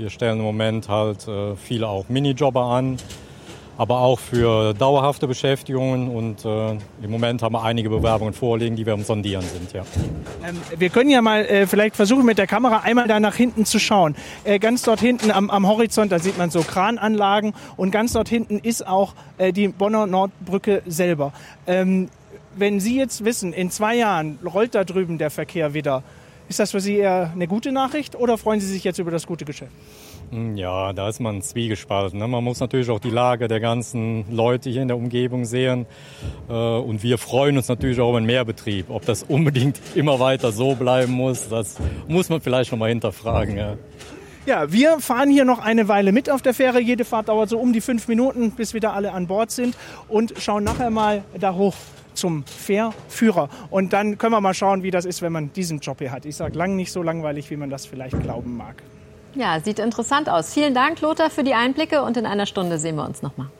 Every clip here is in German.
Wir stellen im Moment halt viele auch Minijobber an, aber auch für dauerhafte Beschäftigungen. Und im Moment haben wir einige Bewerbungen vorliegen, die wir am Sondieren sind. Ja. Wir können ja mal vielleicht versuchen, mit der Kamera einmal da nach hinten zu schauen. Ganz dort hinten am Horizont, da sieht man so Krananlagen. Und ganz dort hinten ist auch die Bonner Nordbrücke selber. Wenn Sie jetzt wissen, in 2 Jahren rollt da drüben der Verkehr wieder, ist das für Sie eher eine gute Nachricht oder freuen Sie sich jetzt über das gute Geschäft? Ja, da ist man zwiegespalten. Ne? Man muss natürlich auch die Lage der ganzen Leute hier in der Umgebung sehen. Und wir freuen uns natürlich auch über einen Mehrbetrieb. Ob das unbedingt immer weiter so bleiben muss, das muss man vielleicht noch mal hinterfragen. Ja. Ja, wir fahren hier noch eine Weile mit auf der Fähre. Jede Fahrt dauert so um die 5 Minuten, bis wieder alle an Bord sind und schauen nachher mal da hoch zum Fährführer. Und dann können wir mal schauen, wie das ist, wenn man diesen Job hier hat. Ich sage, lang nicht so langweilig, wie man das vielleicht glauben mag. Ja, sieht interessant aus. Vielen Dank, Lothar, für die Einblicke und in einer Stunde sehen wir uns nochmal.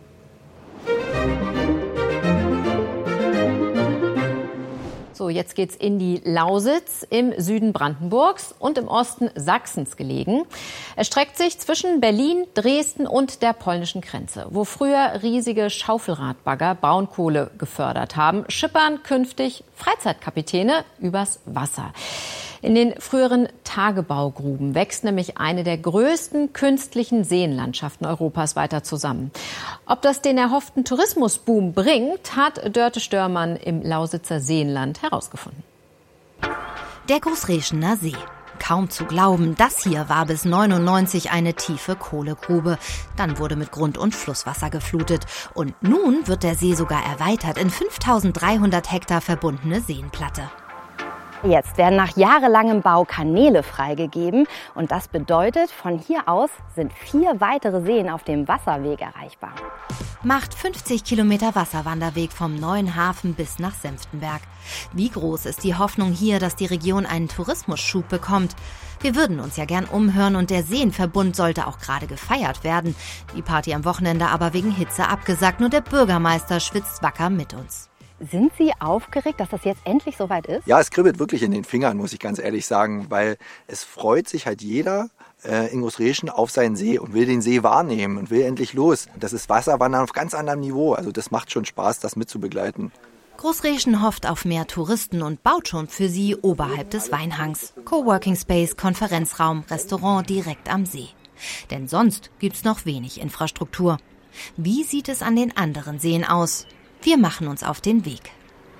So, jetzt geht's in die Lausitz, im Süden Brandenburgs und im Osten Sachsens gelegen. Es streckt sich zwischen Berlin, Dresden und der polnischen Grenze. Wo früher riesige Schaufelradbagger Braunkohle gefördert haben, schippern künftig Freizeitkapitäne übers Wasser. In den früheren Tagebaugruben wächst nämlich eine der größten künstlichen Seenlandschaften Europas weiter zusammen. Ob das den erhofften Tourismusboom bringt, hat Dörte Störmann im Lausitzer Seenland herausgefunden. Der Großreschener See. Kaum zu glauben, das hier war bis 1999 eine tiefe Kohlegrube. Dann wurde mit Grund- und Flusswasser geflutet. Und nun wird der See sogar erweitert in 5300 Hektar verbundene Seenplatte. Jetzt werden nach jahrelangem Bau Kanäle freigegeben und das bedeutet, von hier aus sind 4 weitere Seen auf dem Wasserweg erreichbar. Macht 50 Kilometer Wasserwanderweg vom neuen Hafen bis nach Senftenberg. Wie groß ist die Hoffnung hier, dass die Region einen Tourismusschub bekommt? Wir würden uns ja gern umhören und der Seenverbund sollte auch gerade gefeiert werden. Die Party am Wochenende aber wegen Hitze abgesagt, nur der Bürgermeister schwitzt wacker mit uns. Sind Sie aufgeregt, dass das jetzt endlich soweit ist? Ja, es kribbelt wirklich in den Fingern, muss ich ganz ehrlich sagen, weil es freut sich halt jeder in Großreschen auf seinen See und will den See wahrnehmen und will endlich los. Das ist Wasserwandern auf ganz anderem Niveau, also das macht schon Spaß, das mitzubegleiten. Großreschen hofft auf mehr Touristen und baut schon für sie oberhalb des Weinhangs. Coworking Space, Konferenzraum, Restaurant direkt am See. Denn sonst gibt's noch wenig Infrastruktur. Wie sieht es an den anderen Seen aus? Wir machen uns auf den Weg.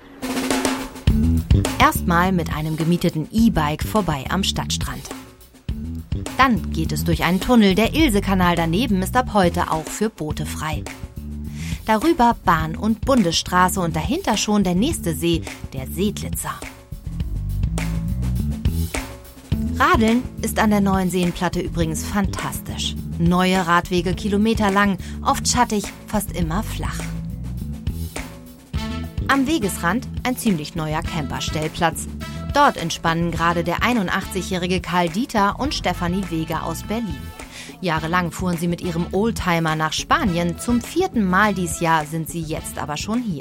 Erstmal mit einem gemieteten E-Bike vorbei am Stadtstrand. Dann geht es durch einen Tunnel. Der Ilsekanal daneben ist ab heute auch für Boote frei. Darüber Bahn- und Bundesstraße und dahinter schon der nächste See, der Seedlitzer. Radeln ist an der neuen Seenplatte übrigens fantastisch. Neue Radwege kilometerlang, oft schattig, fast immer flach. Am Wegesrand ein ziemlich neuer Camperstellplatz. Dort entspannen gerade der 81-jährige Karl Dieter und Stefanie Weger aus Berlin. Jahrelang fuhren sie mit ihrem Oldtimer nach Spanien. Zum 4. Mal dies Jahr sind sie jetzt aber schon hier.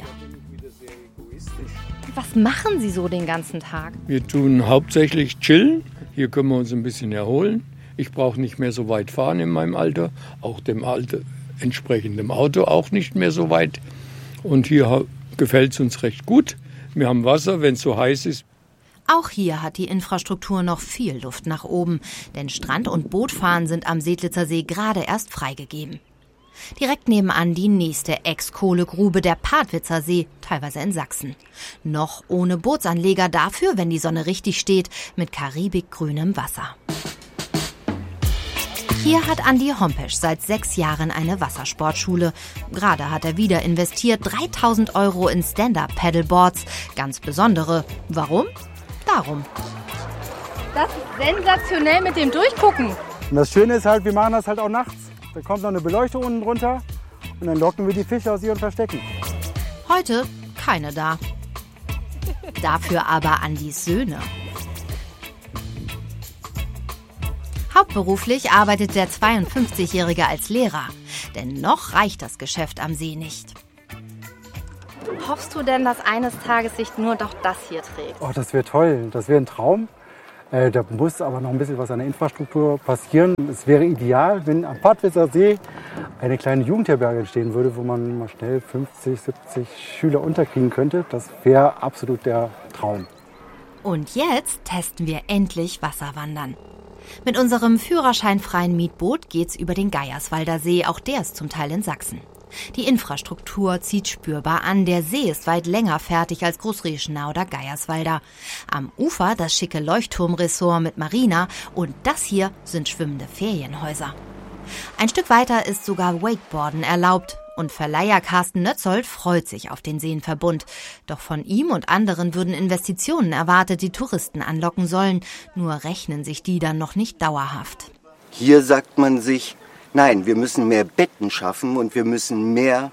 Was machen Sie so den ganzen Tag? Wir tun hauptsächlich chillen. Hier können wir uns ein bisschen erholen. Ich brauche nicht mehr so weit fahren in meinem Alter. Auch dem Alter entsprechend dem Auto auch nicht mehr so weit. Und hier gefällt es uns recht gut. Wir haben Wasser, wenn es so heiß ist. Auch hier hat die Infrastruktur noch viel Luft nach oben, denn Strand- und Bootfahren sind am Seedlitzer See gerade erst freigegeben. Direkt nebenan die nächste Ex-Kohlegrube, der Padwitzer See, teilweise in Sachsen. Noch ohne Bootsanleger, dafür, wenn die Sonne richtig steht, mit karibikgrünem Wasser. Hier hat Andi Hompesch seit 6 Jahren eine Wassersportschule. Gerade hat er wieder investiert 3.000 € in Stand-Up-Paddleboards. Ganz besondere. Warum? Darum. Das ist sensationell mit dem Durchgucken. Und das Schöne ist halt, wir machen das halt auch nachts. Da kommt noch eine Beleuchtung unten drunter und dann locken wir die Fische aus ihren Verstecken. Heute keine da. Dafür aber Andis Söhne. Hauptberuflich arbeitet der 52-Jährige als Lehrer. Denn noch reicht das Geschäft am See nicht. Hoffst du denn, dass eines Tages sich nur doch das hier trägt? Oh, das wäre toll. Das wäre ein Traum. Da muss aber noch ein bisschen was an der Infrastruktur passieren. Es wäre ideal, wenn am Padwitzer See eine kleine Jugendherberge entstehen würde, wo man mal schnell 50, 70 Schüler unterkriegen könnte. Das wäre absolut der Traum. Und jetzt testen wir endlich Wasserwandern. Mit unserem führerscheinfreien Mietboot geht's über den Geierswalder See, auch der ist zum Teil in Sachsen. Die Infrastruktur zieht spürbar an. Der See ist weit länger fertig als Großreschenau oder Geierswalder. Am Ufer das schicke Leuchtturmressort mit Marina und das hier sind schwimmende Ferienhäuser. Ein Stück weiter ist sogar Wakeboarden erlaubt. Und Verleiher Carsten Nötzold freut sich auf den Seenverbund. Doch von ihm und anderen würden Investitionen erwartet, die Touristen anlocken sollen. Nur rechnen sich die dann noch nicht dauerhaft. Hier sagt man sich, nein, wir müssen mehr Betten schaffen und wir müssen mehr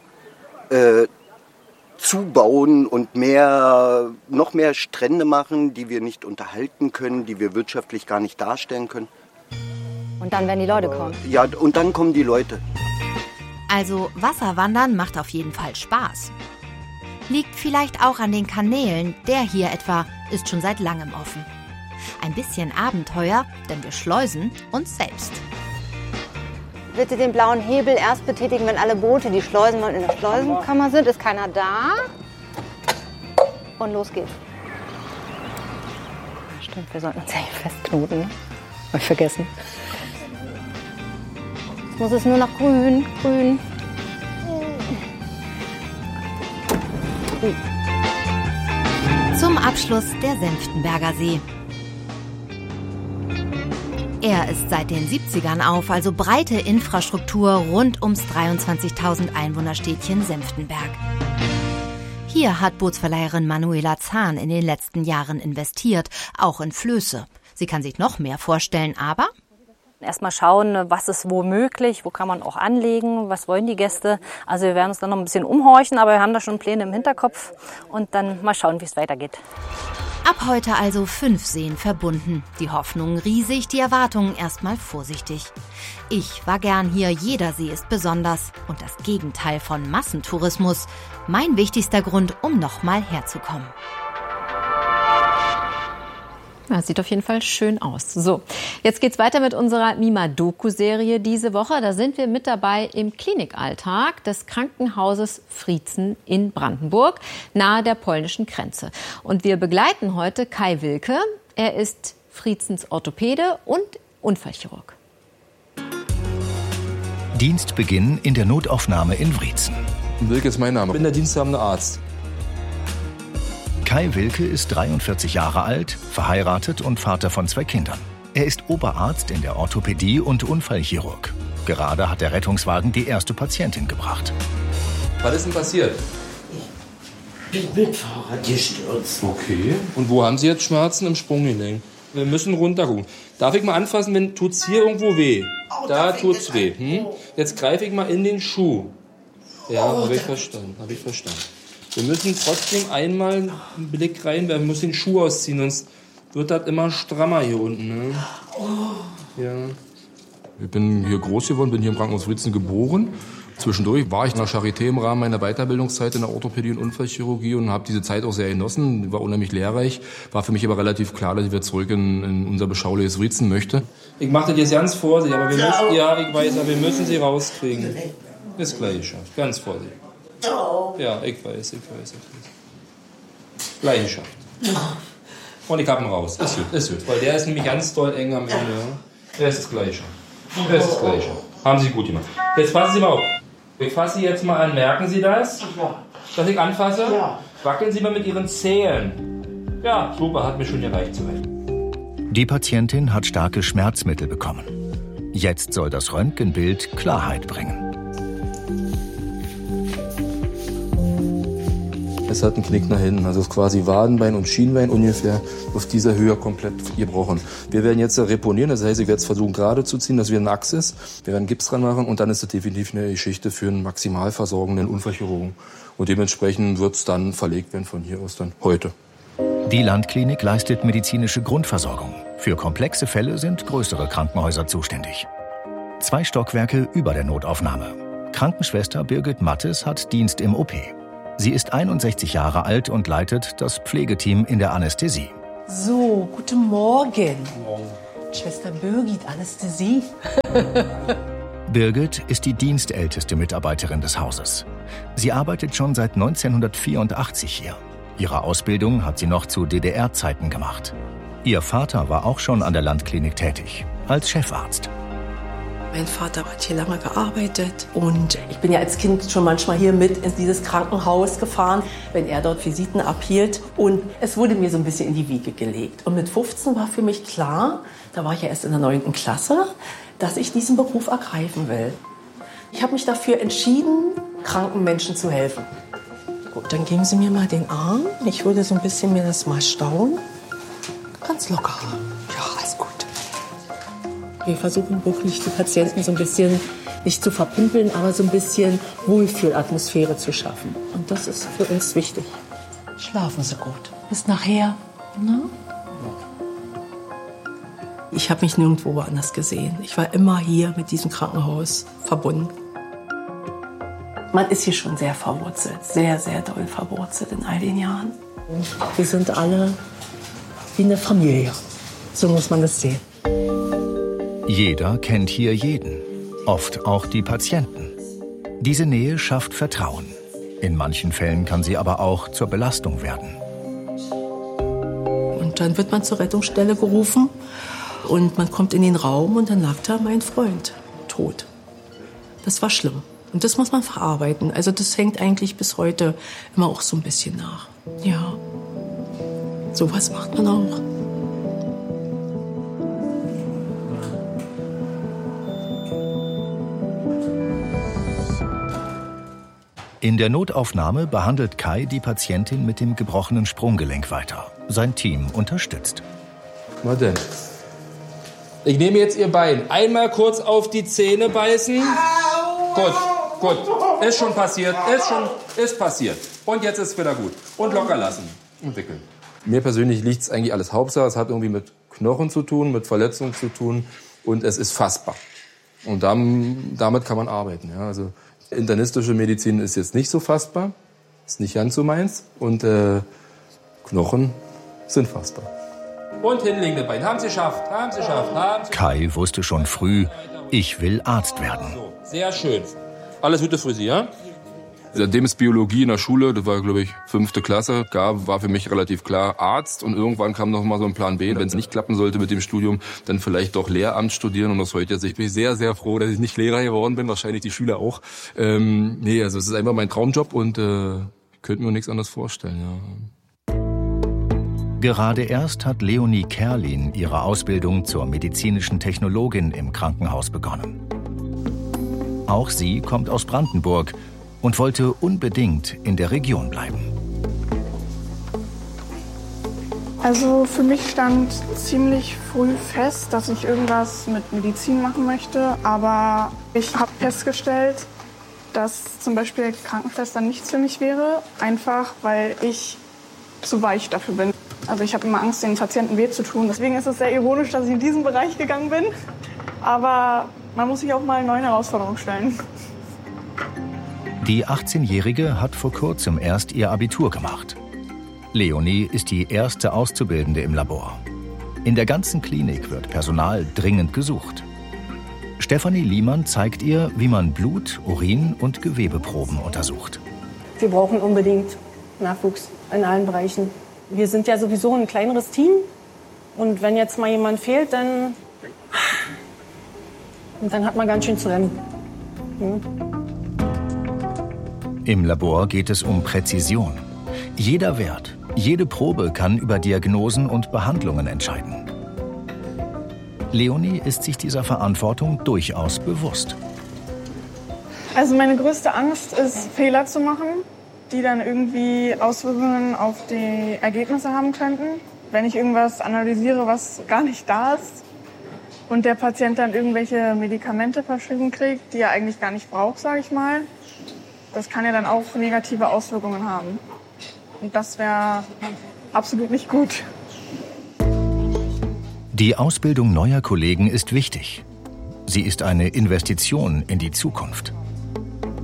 zubauen und noch mehr Strände machen, die wir nicht unterhalten können, die wir wirtschaftlich gar nicht darstellen können. Und dann, wenn die Leute kommen? Ja, und dann kommen die Leute. Also Wasserwandern macht auf jeden Fall Spaß. Liegt vielleicht auch an den Kanälen. Der hier etwa ist schon seit langem offen. Ein bisschen Abenteuer, denn wir schleusen uns selbst. Bitte den blauen Hebel erst betätigen, wenn alle Boote, die schleusen wollen, in der Schleusenkammer sind. Ist keiner da. Und los geht's. Stimmt, wir sollten uns ja hier festknoten. Ne? Hab ich vergessen. Jetzt muss es nur noch grün. Zum Abschluss der Senftenberger See. Er ist seit den 70ern auf, also breite Infrastruktur rund ums 23.000 Einwohnerstädtchen Senftenberg. Hier hat Bootsverleiherin Manuela Zahn in den letzten Jahren investiert, auch in Flöße. Sie kann sich noch mehr vorstellen, aber erstmal schauen, was ist wo möglich, wo kann man auch anlegen, was wollen die Gäste. Also wir werden uns dann noch ein bisschen umhorchen, aber wir haben da schon Pläne im Hinterkopf und dann mal schauen, wie es weitergeht. Ab heute also 5 Seen verbunden. Die Hoffnung riesig, die Erwartungen erstmal vorsichtig. Ich war gern hier, jeder See ist besonders und das Gegenteil von Massentourismus. Mein wichtigster Grund, um nochmal herzukommen. Ja, sieht auf jeden Fall schön aus. So, jetzt geht's weiter mit unserer Mima-Doku-Serie diese Woche. Da sind wir mit dabei im Klinikalltag des Krankenhauses Friezen in Brandenburg, nahe der polnischen Grenze. Und wir begleiten heute Kai Wilke. Er ist Friezens Orthopäde und Unfallchirurg. Dienstbeginn in der Notaufnahme in Friezen. Wilke ist mein Name. Ich bin der diensthabende Arzt. Kai Wilke ist 43 Jahre alt, verheiratet und Vater von 2 Kindern. Er ist Oberarzt in der Orthopädie und Unfallchirurg. Gerade hat der Rettungswagen die erste Patientin gebracht. Was ist denn passiert? Ich bin mit Fahrrad gestürzt. Okay. Und wo haben Sie jetzt Schmerzen im Sprunggelenk? Wir müssen runter gucken. Darf ich mal anfassen, wenn tut's hier irgendwo weh? Da tut's weh. Jetzt greife ich mal in den Schuh. Ja, habe ich verstanden. Wir müssen trotzdem einmal einen Blick reinwerfen. Wir müssen den Schuh ausziehen, sonst wird das immer strammer hier unten. Ne? Ja. Ich bin hier groß geworden, bin hier im Krankenhaus Friezen geboren. Zwischendurch war ich in der Charité im Rahmen meiner Weiterbildungszeit in der Orthopädie und Unfallchirurgie und habe diese Zeit auch sehr genossen. War unheimlich lehrreich. War für mich aber relativ klar, dass ich wieder zurück in unser beschauliches Friezen möchte. Ich mache das jetzt ganz vorsichtig, aber wir müssen sie rauskriegen. Ist gleich geschafft. Ganz vorsichtig. Ja, ich weiß. Gleich geschafft. Und ich hab ihn raus. Ist gut. Weil der ist nämlich ganz doll eng am Ende. Der ist das Gleiche. Haben Sie gut gemacht. Jetzt fassen Sie mal auf. Ich fasse Sie jetzt mal an. Merken Sie das? Ja. Dass ich anfasse? Ja. Wackeln Sie mal mit Ihren Zähnen. Ja, super. Hat mir schon gereicht zu helfen. Die Patientin hat starke Schmerzmittel bekommen. Jetzt soll das Röntgenbild Klarheit bringen. Es hat einen Knick nach hinten, also quasi Wadenbein und Schienbein ungefähr auf dieser Höhe komplett gebrochen. Wir werden jetzt reponieren, das heißt, ich werde es versuchen gerade zu ziehen, dass wir eine Achse ist. Wir werden Gips dran machen und dann ist das definitiv eine Geschichte für einen maximal versorgenden Unfallchirurgen. Und dementsprechend wird es dann verlegt werden von hier aus dann heute. Die Landklinik leistet medizinische Grundversorgung. Für komplexe Fälle sind größere Krankenhäuser zuständig. 2 Stockwerke über der Notaufnahme. Krankenschwester Birgit Mattes hat Dienst im OP. Sie ist 61 Jahre alt und leitet das Pflegeteam in der Anästhesie. So, guten Morgen. Morgen. Schwester Birgit, Anästhesie. Birgit ist die dienstälteste Mitarbeiterin des Hauses. Sie arbeitet schon seit 1984 hier. Ihre Ausbildung hat sie noch zu DDR-Zeiten gemacht. Ihr Vater war auch schon an der Landklinik tätig, als Chefarzt. Mein Vater hat hier lange gearbeitet und ich bin ja als Kind schon manchmal hier mit in dieses Krankenhaus gefahren, wenn er dort Visiten abhielt. Und es wurde mir so ein bisschen in die Wiege gelegt. Und mit 15 war für mich klar, da war ich ja erst in der 9. Klasse, dass ich diesen Beruf ergreifen will. Ich habe mich dafür entschieden, kranken Menschen zu helfen. Gut, dann geben Sie mir mal den Arm. Ich würde so ein bisschen mir das mal stauen. Ganz locker. Ja, alles gut. Wir versuchen wirklich die Patienten so ein bisschen, nicht zu verpimpeln, aber so ein bisschen Wohlfühlatmosphäre zu schaffen. Und das ist für uns wichtig. Schlafen Sie gut. Bis nachher. Na? Ich habe mich nirgendwo woanders gesehen. Ich war immer hier mit diesem Krankenhaus verbunden. Man ist hier schon sehr verwurzelt, sehr, sehr doll verwurzelt in all den Jahren. Wir sind alle wie eine Familie. So muss man das sehen. Jeder kennt hier jeden, oft auch die Patienten. Diese Nähe schafft Vertrauen. In manchen Fällen kann sie aber auch zur Belastung werden. Und dann wird man zur Rettungsstelle gerufen und man kommt in den Raum und dann lag da mein Freund tot. Das war schlimm. Und das muss man verarbeiten. Also das hängt eigentlich bis heute immer auch so ein bisschen nach. Ja, sowas macht man auch. In der Notaufnahme behandelt Kai die Patientin mit dem gebrochenen Sprunggelenk weiter. Sein Team unterstützt. Was denn? Ich nehme jetzt Ihr Bein. Einmal kurz auf die Zähne beißen. Gut. Ist schon passiert. Ist passiert. Und jetzt ist es wieder gut. Und locker lassen. Und wickeln. Mir persönlich liegt es eigentlich alles Hauptsache. Es hat irgendwie mit Knochen zu tun, mit Verletzungen zu tun. Und es ist fassbar. Und damit kann man arbeiten. Ja, also internistische Medizin ist jetzt nicht so fassbar. Ist nicht ganz so meins. Und Knochen sind fassbar. Und hinlegen das Bein. Haben Sie geschafft. Kai wusste schon früh, ich will Arzt werden. So, sehr schön. Alles Gute für Sie, ja? Seitdem es Biologie in der Schule, das war, glaube ich, 5. Klasse, gab, war für mich relativ klar Arzt. Und irgendwann kam noch mal so ein Plan B. Wenn es nicht klappen sollte mit dem Studium, dann vielleicht doch Lehramt studieren. Und aus heutiger Sicht bin ich sehr, sehr froh, dass ich nicht Lehrer geworden bin. Wahrscheinlich die Schüler auch. Also es ist einfach mein Traumjob und könnte mir nichts anderes vorstellen, ja. Gerade erst hat Leonie Kerlin ihre Ausbildung zur medizinischen Technologin im Krankenhaus begonnen. Auch sie kommt aus Brandenburg und wollte unbedingt in der Region bleiben. Also für mich stand ziemlich früh fest, dass ich irgendwas mit Medizin machen möchte. Aber ich habe festgestellt, dass zum Beispiel Krankenschwester nichts für mich wäre. Einfach weil ich zu weich dafür bin. Also ich habe immer Angst, den Patienten weh zu tun. Deswegen ist es sehr ironisch, dass ich in diesen Bereich gegangen bin. Aber man muss sich auch mal neue Herausforderungen stellen. Die 18-Jährige hat vor kurzem erst ihr Abitur gemacht. Leonie ist die erste Auszubildende im Labor. In der ganzen Klinik wird Personal dringend gesucht. Stefanie Liemann zeigt ihr, wie man Blut, Urin und Gewebeproben untersucht. Wir brauchen unbedingt Nachwuchs in allen Bereichen. Wir sind ja sowieso ein kleineres Team. Und wenn jetzt mal jemand fehlt, dann hat man ganz schön zu rennen. Im Labor geht es um Präzision. Jeder Wert, jede Probe kann über Diagnosen und Behandlungen entscheiden. Leonie ist sich dieser Verantwortung durchaus bewusst. Also meine größte Angst ist, Fehler zu machen, die dann irgendwie Auswirkungen auf die Ergebnisse haben könnten. Wenn ich irgendwas analysiere, was gar nicht da ist und der Patient dann irgendwelche Medikamente verschrieben kriegt, die er eigentlich gar nicht braucht, sage ich mal, das kann ja dann auch negative Auswirkungen haben. Und das wäre absolut nicht gut. Die Ausbildung neuer Kollegen ist wichtig. Sie ist eine Investition in die Zukunft.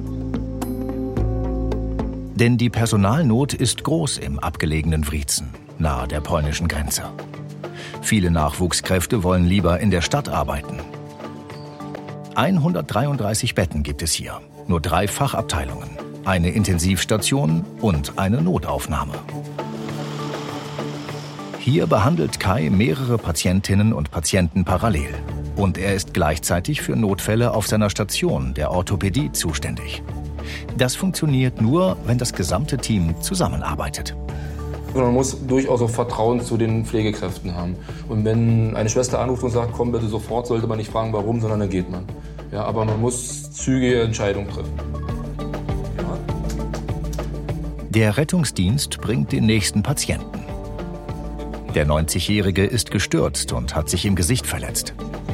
Denn die Personalnot ist groß im abgelegenen Wriezen. nahe der polnischen Grenze. Viele Nachwuchskräfte wollen lieber in der Stadt arbeiten. 133 Betten gibt es hier, nur 3 Fachabteilungen, eine Intensivstation und eine Notaufnahme. Hier behandelt Kai mehrere Patientinnen und Patienten parallel. Und er ist gleichzeitig für Notfälle auf seiner Station der Orthopädie zuständig. Das funktioniert nur, wenn das gesamte Team zusammenarbeitet. Man muss durchaus auch Vertrauen zu den Pflegekräften haben. Und wenn eine Schwester anruft und sagt, komm bitte sofort, sollte man nicht fragen, warum, sondern dann geht man. Ja, aber man muss zügige Entscheidungen treffen. Ja. Der Rettungsdienst bringt den nächsten Patienten. Der 90-Jährige ist gestürzt und hat sich im Gesicht verletzt.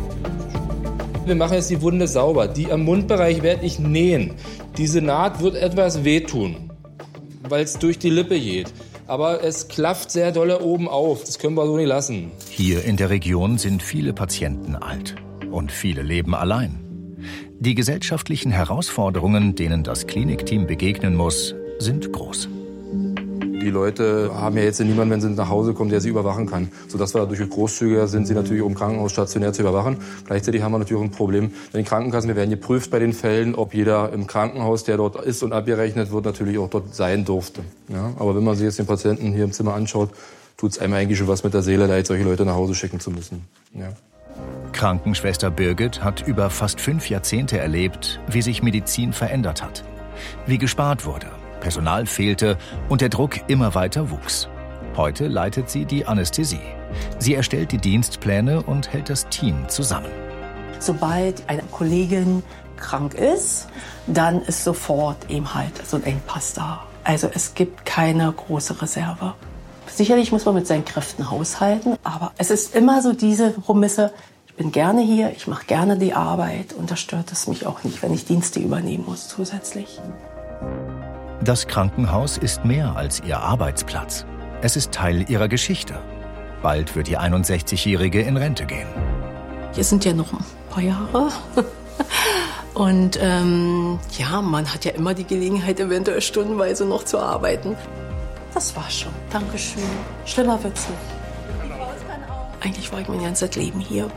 Wir machen jetzt die Wunde sauber. Die am Mundbereich werde ich nähen. Diese Naht wird etwas wehtun, weil es durch die Lippe geht. Aber es klafft sehr dolle oben auf. Das können wir so nicht lassen. Hier in der Region sind viele Patienten alt und viele leben allein. Die gesellschaftlichen Herausforderungen, denen das Klinikteam begegnen muss, sind groß. Die Leute haben ja jetzt niemanden, wenn sie nach Hause kommen, der sie überwachen kann. Sodass wir dadurch großzügiger sind, sie natürlich auch im Krankenhaus stationär zu überwachen. Gleichzeitig haben wir natürlich auch ein Problem bei den Krankenkassen. Wir werden geprüft bei den Fällen, ob jeder im Krankenhaus, der dort ist und abgerechnet wird, natürlich auch dort sein durfte. Ja, aber wenn man sich jetzt den Patienten hier im Zimmer anschaut, tut es einem eigentlich schon was mit der Seele leid, solche Leute nach Hause schicken zu müssen. Ja. Krankenschwester Birgit hat über fast 5 Jahrzehnte erlebt, wie sich Medizin verändert hat. Wie gespart wurde, Personal fehlte und der Druck immer weiter wuchs. Heute leitet sie die Anästhesie. Sie erstellt die Dienstpläne und hält das Team zusammen. Sobald eine Kollegin krank ist, dann ist sofort eben halt so ein Engpass da. Also es gibt keine große Reserve. Sicherlich muss man mit seinen Kräften haushalten, aber es ist immer so diese Promisse, ich bin gerne hier, ich mache gerne die Arbeit und da stört es mich auch nicht, wenn ich Dienste übernehmen muss zusätzlich. Das Krankenhaus ist mehr als ihr Arbeitsplatz. Es ist Teil ihrer Geschichte. Bald wird die 61-Jährige in Rente gehen. Hier sind ja noch ein paar Jahre. Und ja, man hat ja immer die Gelegenheit, eventuell stundenweise noch zu arbeiten. Das war's schon. Dankeschön. Schlimmer wird's nicht. Eigentlich war ich mein ganzes Leben hier.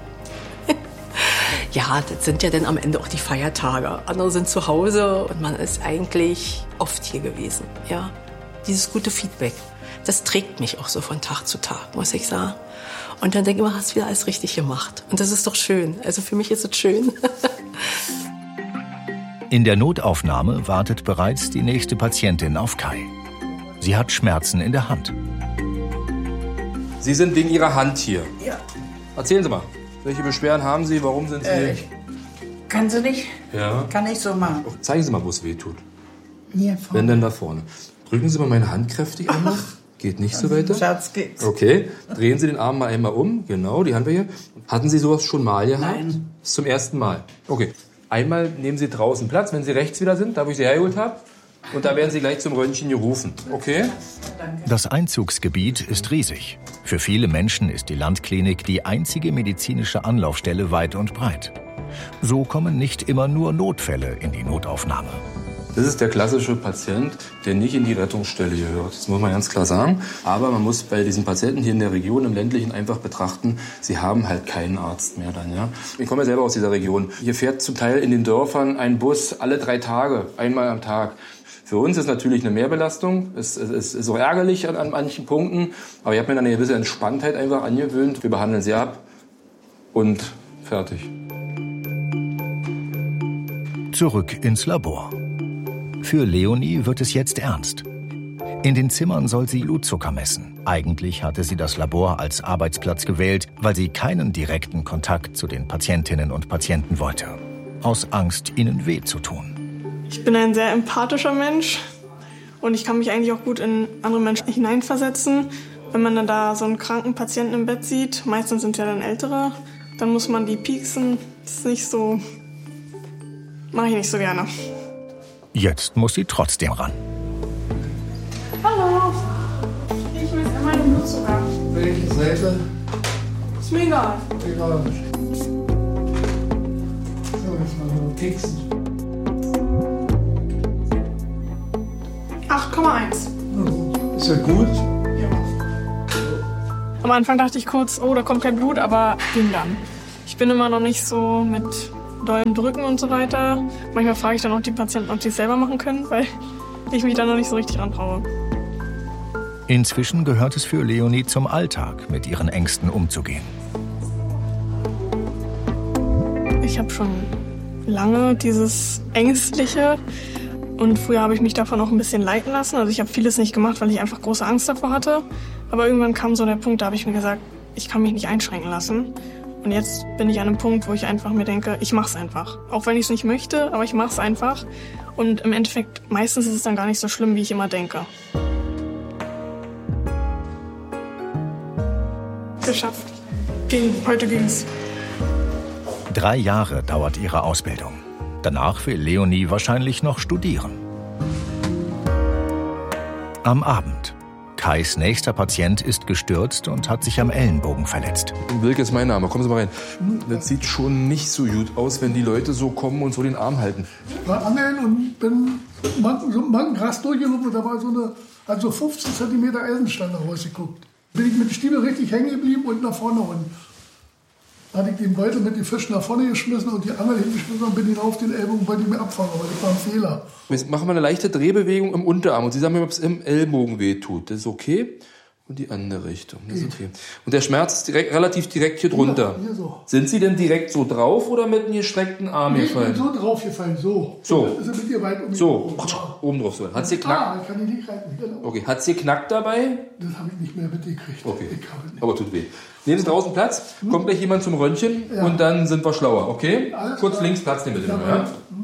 Ja, das sind ja dann am Ende auch die Feiertage. Andere sind zu Hause und man ist eigentlich oft hier gewesen. Ja, dieses gute Feedback, das trägt mich auch so von Tag zu Tag, muss ich sagen. Und dann denke ich immer, hast du wieder alles richtig gemacht. Und das ist doch schön. Also für mich ist es schön. In der Notaufnahme wartet bereits die nächste Patientin auf Kai. Sie hat Schmerzen in der Hand. Sie sind wegen Ihrer Hand hier. Ja. Erzählen Sie mal. Welche Beschwerden haben Sie? Warum sind Sie Kann sie nicht? Ja. Kann ich so machen. Zeigen Sie mal, wo es weh tut. Hier vorne. Wenn denn da vorne. Drücken Sie mal meine Hand kräftig einmal. Geht nicht so weiter. Schatz, geht's. Okay. Drehen Sie den Arm mal einmal um. Genau, die haben wir hier. Hatten Sie sowas schon mal gehabt? Nein. Das ist zum ersten Mal. Okay. Einmal nehmen Sie draußen Platz, wenn Sie rechts wieder sind, da wo ich Sie hergeholt habe. Und da werden Sie gleich zum Röntgen gerufen. Okay? Das Einzugsgebiet ist riesig. Für viele Menschen ist die Landklinik die einzige medizinische Anlaufstelle weit und breit. So kommen nicht immer nur Notfälle in die Notaufnahme. Das ist der klassische Patient, der nicht in die Rettungsstelle gehört. Das muss man ganz klar sagen. Aber man muss bei diesen Patienten hier in der Region, im ländlichen, einfach betrachten, sie haben halt keinen Arzt mehr dann. Ja? Ich komme ja selber aus dieser Region. Hier fährt zum Teil in den Dörfern ein Bus alle 3 Tage, einmal am Tag. Für uns ist natürlich eine Mehrbelastung. Es ist auch ärgerlich an manchen Punkten. Aber ich habe mir dann eine gewisse Entspanntheit einfach angewöhnt. Wir behandeln sie ab und fertig. Zurück ins Labor. Für Leonie wird es jetzt ernst. In den Zimmern soll sie Blutzucker messen. Eigentlich hatte sie das Labor als Arbeitsplatz gewählt, weil sie keinen direkten Kontakt zu den Patientinnen und Patienten wollte. Aus Angst, ihnen weh zu tun. Ich bin ein sehr empathischer Mensch und ich kann mich eigentlich auch gut in andere Menschen hineinversetzen. Wenn man dann da so einen kranken Patienten im Bett sieht, meistens sind es ja dann Ältere, dann muss man die pieksen. Das ist nicht so, mache ich nicht so gerne. Jetzt muss sie trotzdem ran. Hallo, ich will einmal den Blutzucker. Welche Seite? Ist mir egal. Egal. So, jetzt mal nur pieksen. 8,1. Ist ja gut. Ja. Am Anfang dachte ich kurz, oh, da kommt kein Blut, aber ging dann. Ich bin immer noch nicht so mit dollen Drücken und so weiter. Manchmal frage ich dann auch die Patienten, ob sie es selber machen können, weil ich mich da noch nicht so richtig rantraue. Inzwischen gehört es für Leonie zum Alltag, mit ihren Ängsten umzugehen. Ich habe schon lange dieses Ängstliche und früher habe ich mich davon auch ein bisschen leiten lassen. Also ich habe vieles nicht gemacht, weil ich einfach große Angst davor hatte. Aber irgendwann kam so der Punkt, da habe ich mir gesagt, ich kann mich nicht einschränken lassen. Und jetzt bin ich an einem Punkt, wo ich einfach mir denke, ich mach's einfach. Auch wenn ich es nicht möchte, aber ich mach's einfach. Und im Endeffekt, meistens ist es dann gar nicht so schlimm, wie ich immer denke. Geschafft. Heute ging's. 3 Jahre dauert ihre Ausbildung. Danach will Leonie wahrscheinlich noch studieren. Am Abend. Kais nächster Patient ist gestürzt und hat sich am Ellenbogen verletzt. Wilke ist mein Name. Kommen Sie mal rein. Das sieht schon nicht so gut aus, wenn die Leute so kommen und so den Arm halten. Ich war angeln und bin so ein Bankgras durchgelaufen und da war so 15 cm Eisenstange rausgeguckt. Bin ich mit dem Stiebel richtig hängen geblieben und nach vorne und dann hatte ich den Beutel mit den Fischen nach vorne geschmissen und die Angel hingeschmissen und bin ihn auf den Ellbogen, wollte ich mir abfangen, aber das war ein Fehler. Jetzt machen wir eine leichte Drehbewegung im Unterarm und Sie sagen mir, ob es im Ellbogen weh tut. Das ist okay. Und die andere Richtung. Das ist okay. Und der Schmerz ist relativ direkt hier drunter. Ja, hier so. Sind Sie denn direkt so drauf oder mit einem gestreckten Arm gefallen? Ich bin so drauf gefallen, so. So. Das ist mit dir weit so. Oben drauf so. Hat's geknackt? Kann ich nicht reiten, genau. Okay. Hat's geknackt dabei? Das habe ich nicht mehr mitgekriegt. Okay. Aber tut weh. Nehmen Sie draußen Platz. Kommt gleich jemand zum Röntgen und dann sind wir schlauer. Okay? Alles kurz klar. Links Platz nehmen bitte. Ja.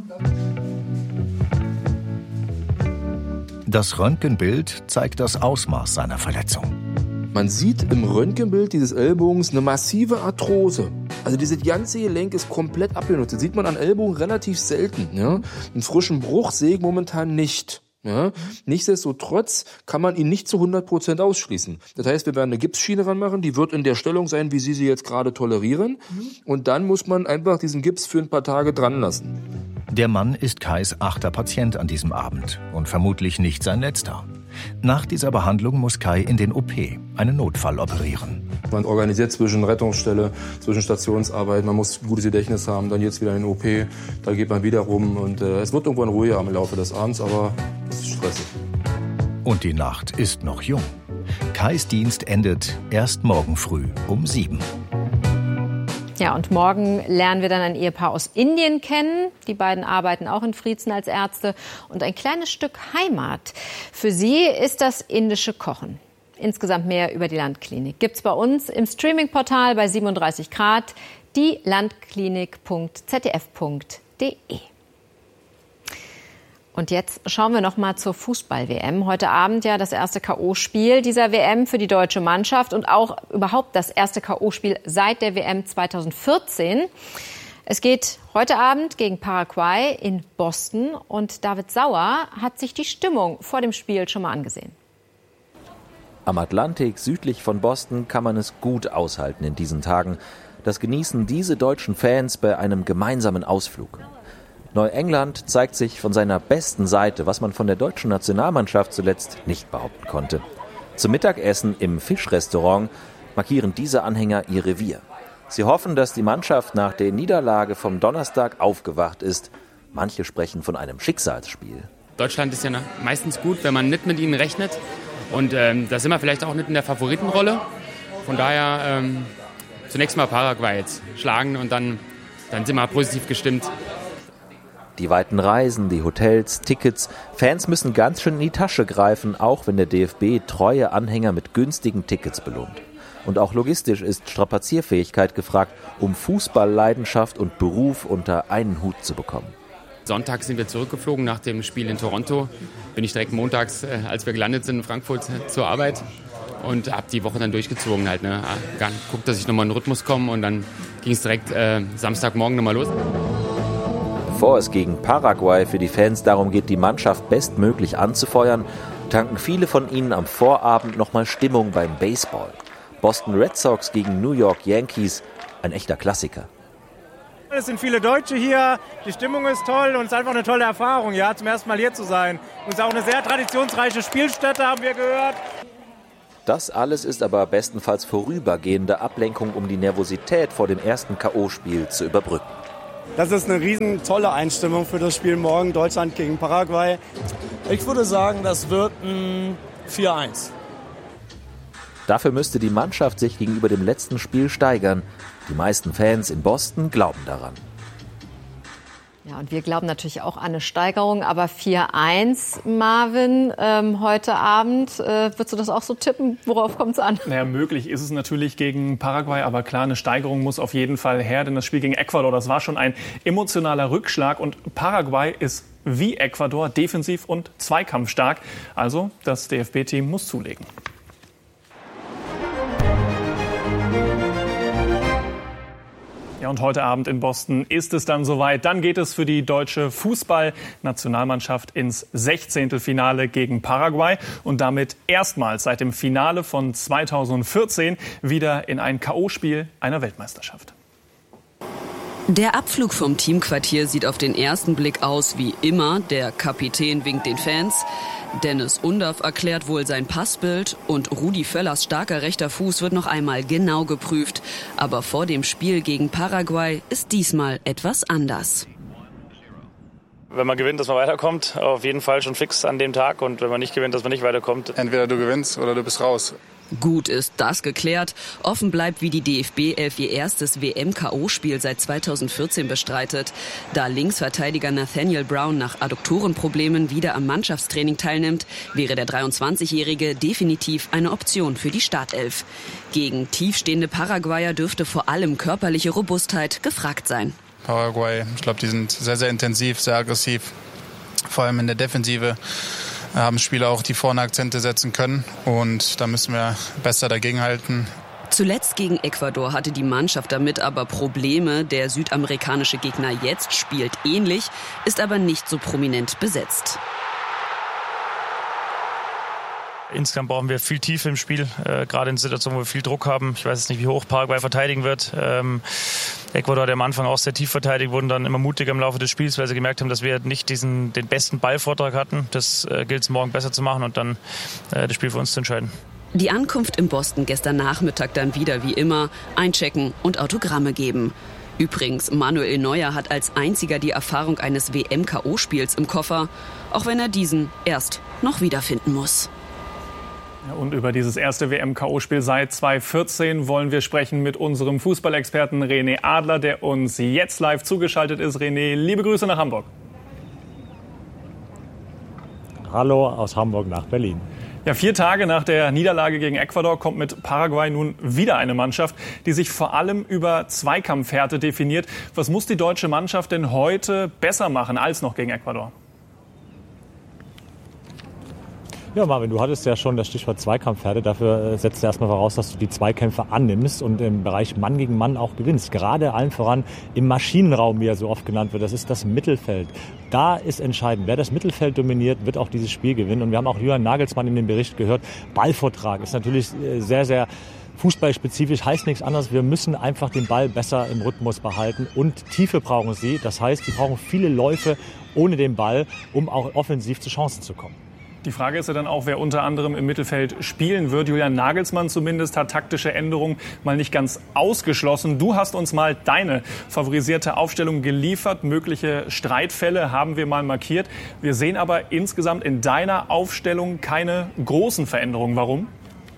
Das Röntgenbild zeigt das Ausmaß seiner Verletzung. Man sieht im Röntgenbild dieses Ellbogens eine massive Arthrose. Also dieses ganze Gelenk ist komplett abgenutzt. Das sieht man an Ellbogen relativ selten. Ja? Einen frischen Bruch sehe ich momentan nicht. Ja? Nichtsdestotrotz kann man ihn nicht zu 100% ausschließen. Das heißt, wir werden eine Gipsschiene ranmachen, die wird in der Stellung sein, wie Sie sie jetzt gerade tolerieren. Und dann muss man einfach diesen Gips für ein paar Tage dran lassen. Der Mann ist Kais 8. Patient an diesem Abend und vermutlich nicht sein letzter. Nach dieser Behandlung muss Kai in den OP, einen Notfall operieren. Man organisiert zwischen Rettungsstelle, zwischen Stationsarbeit, man muss ein gutes Gedächtnis haben, dann jetzt wieder in den OP, da geht man wieder rum und es wird irgendwann ruhiger im Laufe des Abends, aber es ist stressig. Und die Nacht ist noch jung. Kais Dienst endet erst morgen früh um 7. Ja, und morgen lernen wir dann ein Ehepaar aus Indien kennen. Die beiden arbeiten auch in Friezen als Ärzte. Und ein kleines Stück Heimat für sie ist das indische Kochen. Insgesamt mehr über die Landklinik gibt's bei uns im Streaming-Portal bei 37 Grad, die landklinik.zdf.de. Und jetzt schauen wir noch mal zur Fußball-WM. Heute Abend ja das erste K.O.-Spiel dieser WM für die deutsche Mannschaft und auch überhaupt das erste K.O.-Spiel seit der WM 2014. Es geht heute Abend gegen Paraguay in Boston und David Sauer hat sich die Stimmung vor dem Spiel schon mal angesehen. Am Atlantik südlich von Boston kann man es gut aushalten in diesen Tagen. Das genießen diese deutschen Fans bei einem gemeinsamen Ausflug. Neuengland zeigt sich von seiner besten Seite, was man von der deutschen Nationalmannschaft zuletzt nicht behaupten konnte. Zum Mittagessen im Fischrestaurant markieren diese Anhänger ihr Revier. Sie hoffen, dass die Mannschaft nach der Niederlage vom Donnerstag aufgewacht ist. Manche sprechen von einem Schicksalsspiel. Deutschland ist ja meistens gut, wenn man nicht mit ihnen rechnet. Und da sind wir vielleicht auch nicht in der Favoritenrolle. Von daher zunächst mal Paraguay jetzt schlagen und dann sind wir positiv gestimmt. Die weiten Reisen, die Hotels, Tickets. Fans müssen ganz schön in die Tasche greifen, auch wenn der DFB treue Anhänger mit günstigen Tickets belohnt. Und auch logistisch ist Strapazierfähigkeit gefragt, um Fußballleidenschaft und Beruf unter einen Hut zu bekommen. Sonntag sind wir zurückgeflogen nach dem Spiel in Toronto. Bin ich direkt montags, als wir gelandet sind in Frankfurt, zur Arbeit und habe die Woche dann durchgezogen halt. Ne? Guckt, dass ich nochmal in den Rhythmus komme und dann ging es direkt Samstagmorgen nochmal los. Bevor es gegen Paraguay für die Fans darum geht, die Mannschaft bestmöglich anzufeuern, tanken viele von ihnen am Vorabend nochmal Stimmung beim Baseball. Boston Red Sox gegen New York Yankees, ein echter Klassiker. Es sind viele Deutsche hier, die Stimmung ist toll und es ist einfach eine tolle Erfahrung, ja, zum ersten Mal hier zu sein. Und es ist auch eine sehr traditionsreiche Spielstätte, haben wir gehört. Das alles ist aber bestenfalls vorübergehende Ablenkung, um die Nervosität vor dem ersten K.O.-Spiel zu überbrücken. Das ist eine riesen tolle Einstimmung für das Spiel morgen, Deutschland gegen Paraguay. Ich würde sagen, das wird ein 4-1. Dafür müsste die Mannschaft sich gegenüber dem letzten Spiel steigern. Die meisten Fans in Boston glauben daran. Ja, und wir glauben natürlich auch an eine Steigerung, aber 4-1, Marvin, heute Abend, würdest du das auch so tippen? Worauf kommt es an? Naja, möglich ist es natürlich gegen Paraguay, aber klar, eine Steigerung muss auf jeden Fall her, denn das Spiel gegen Ecuador, das war schon ein emotionaler Rückschlag und Paraguay ist wie Ecuador defensiv und zweikampfstark. Also das DFB-Team muss zulegen. Ja, und heute Abend in Boston ist es dann soweit. Dann geht es für die deutsche Fußballnationalmannschaft ins 16. Finale gegen Paraguay und damit erstmals seit dem Finale von 2014 wieder in ein K.O.-Spiel einer Weltmeisterschaft. Der Abflug vom Teamquartier sieht auf den ersten Blick aus wie immer. Der Kapitän winkt den Fans. Dennis Undaff erklärt wohl sein Passbild und Rudi Völlers starker rechter Fuß wird noch einmal genau geprüft. Aber vor dem Spiel gegen Paraguay ist diesmal etwas anders. Wenn man gewinnt, dass man weiterkommt, auf jeden Fall schon fix an dem Tag. Und wenn man nicht gewinnt, dass man nicht weiterkommt. Entweder du gewinnst oder du bist raus. Gut ist das geklärt. Offen bleibt, wie die DFB-11 ihr erstes WM-KO-Spiel seit 2014 bestreitet. Da Linksverteidiger Nathaniel Brown nach Adduktorenproblemen wieder am Mannschaftstraining teilnimmt, wäre der 23-Jährige definitiv eine Option für die Startelf. Gegen tiefstehende Paraguayer dürfte vor allem körperliche Robustheit gefragt sein. Paraguay, ich glaube, die sind sehr, sehr intensiv, sehr aggressiv. Vor allem in der Defensive haben Spieler auch, die vorne Akzente setzen können. Und da müssen wir besser dagegenhalten. Zuletzt gegen Ecuador hatte die Mannschaft damit aber Probleme. Der südamerikanische Gegner jetzt spielt ähnlich, ist aber nicht so prominent besetzt. Insgesamt brauchen wir viel Tiefe im Spiel, gerade in Situationen, wo wir viel Druck haben. Ich weiß jetzt nicht, wie hoch Paraguay verteidigen wird. Ecuador hat am Anfang auch sehr tief verteidigt, wurden dann immer mutiger im Laufe des Spiels, weil sie gemerkt haben, dass wir nicht den besten Ballvortrag hatten. Das gilt es morgen besser zu machen und dann das Spiel für uns zu entscheiden. Die Ankunft in Boston gestern Nachmittag dann wieder wie immer einchecken und Autogramme geben. Übrigens, Manuel Neuer hat als einziger die Erfahrung eines WM-KO-Spiels im Koffer, auch wenn er diesen erst noch wiederfinden muss. Und über dieses erste WM-KO-Spiel seit 2014 wollen wir sprechen mit unserem Fußballexperten René Adler, der uns jetzt live zugeschaltet ist. René, liebe Grüße nach Hamburg. Hallo aus Hamburg nach Berlin. Ja, 4 Tage nach der Niederlage gegen Ecuador kommt mit Paraguay nun wieder eine Mannschaft, die sich vor allem über Zweikampfhärte definiert. Was muss die deutsche Mannschaft denn heute besser machen als noch gegen Ecuador? Ja, Marvin, du hattest ja schon das Stichwort Zweikampfhärte. Dafür setzt du erstmal voraus, dass du die Zweikämpfe annimmst und im Bereich Mann gegen Mann auch gewinnst. Gerade allen voran im Maschinenraum, wie er so oft genannt wird. Das ist das Mittelfeld. Da ist entscheidend. Wer das Mittelfeld dominiert, wird auch dieses Spiel gewinnen. Und wir haben auch Julian Nagelsmann in dem Bericht gehört. Ballvortrag ist natürlich sehr, sehr fußballspezifisch, heißt nichts anderes. Wir müssen einfach den Ball besser im Rhythmus behalten. Und Tiefe brauchen sie. Das heißt, sie brauchen viele Läufe ohne den Ball, um auch offensiv zu Chancen zu kommen. Die Frage ist ja dann auch, wer unter anderem im Mittelfeld spielen wird. Julian Nagelsmann zumindest hat taktische Änderungen mal nicht ganz ausgeschlossen. Du hast uns mal deine favorisierte Aufstellung geliefert. Mögliche Streitfälle haben wir mal markiert. Wir sehen aber insgesamt in deiner Aufstellung keine großen Veränderungen. Warum?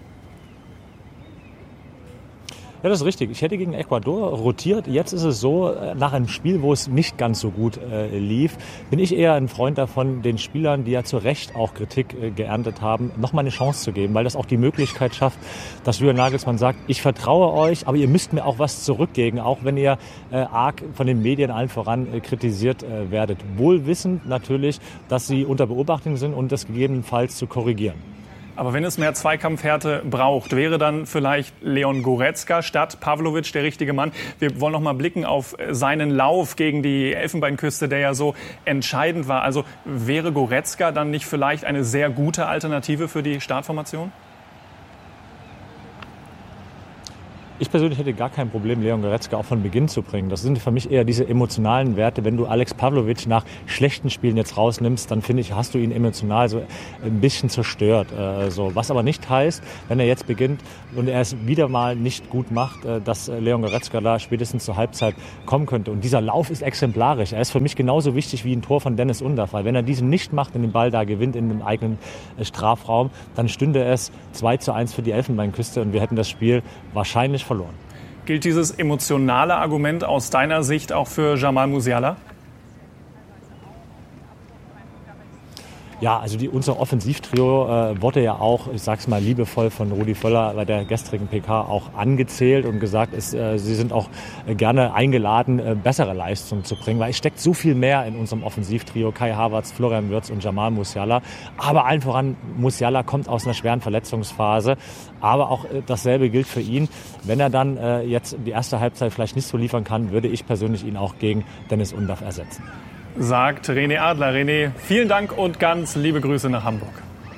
Ja, das ist richtig. Ich hätte gegen Ecuador rotiert. Jetzt ist es so, nach einem Spiel, wo es nicht ganz so gut lief, bin ich eher ein Freund davon, den Spielern, die ja zu Recht auch Kritik geerntet haben, nochmal eine Chance zu geben, weil das auch die Möglichkeit schafft, dass Julian Nagelsmann sagt, ich vertraue euch, aber ihr müsst mir auch was zurückgeben, auch wenn ihr arg von den Medien allen voran kritisiert werdet. Wohl wissend natürlich, dass sie unter Beobachtung sind und das gegebenenfalls zu korrigieren. Aber wenn es mehr Zweikampfhärte braucht, wäre dann vielleicht Leon Goretzka statt Pavlovic der richtige Mann? Wir wollen noch mal blicken auf seinen Lauf gegen die Elfenbeinküste, der ja so entscheidend war. Also wäre Goretzka dann nicht vielleicht eine sehr gute Alternative für die Startformation? Ich persönlich hätte gar kein Problem, Leon Goretzka auch von Beginn zu bringen. Das sind für mich eher diese emotionalen Werte. Wenn du Alex Pavlovic nach schlechten Spielen jetzt rausnimmst, dann finde ich, hast du ihn emotional so ein bisschen zerstört. Was aber nicht heißt, wenn er jetzt beginnt und er es wieder mal nicht gut macht, dass Leon Goretzka da spätestens zur Halbzeit kommen könnte. Und dieser Lauf ist exemplarisch. Er ist für mich genauso wichtig wie ein Tor von Dennis Undaff. Weil wenn er diesen nicht macht und den Ball da gewinnt in dem eigenen Strafraum, dann stünde es 2:1 für die Elfenbeinküste und wir hätten das Spiel wahrscheinlich verloren. Gilt dieses emotionale Argument aus deiner Sicht auch für Jamal Musiala? Ja, also unser Offensivtrio wurde ja auch, ich sag's mal liebevoll von Rudi Völler bei der gestrigen PK auch angezählt und gesagt, sie sind auch gerne eingeladen, bessere Leistungen zu bringen, weil es steckt so viel mehr in unserem Offensivtrio. Kai Havertz, Florian Wirtz und Jamal Musiala. Aber allen voran, Musiala kommt aus einer schweren Verletzungsphase. Aber auch dasselbe gilt für ihn. Wenn er dann jetzt die erste Halbzeit vielleicht nicht so liefern kann, würde ich persönlich ihn auch gegen Dennis Undaff ersetzen. Sagt René Adler. René, vielen Dank und ganz liebe Grüße nach Hamburg.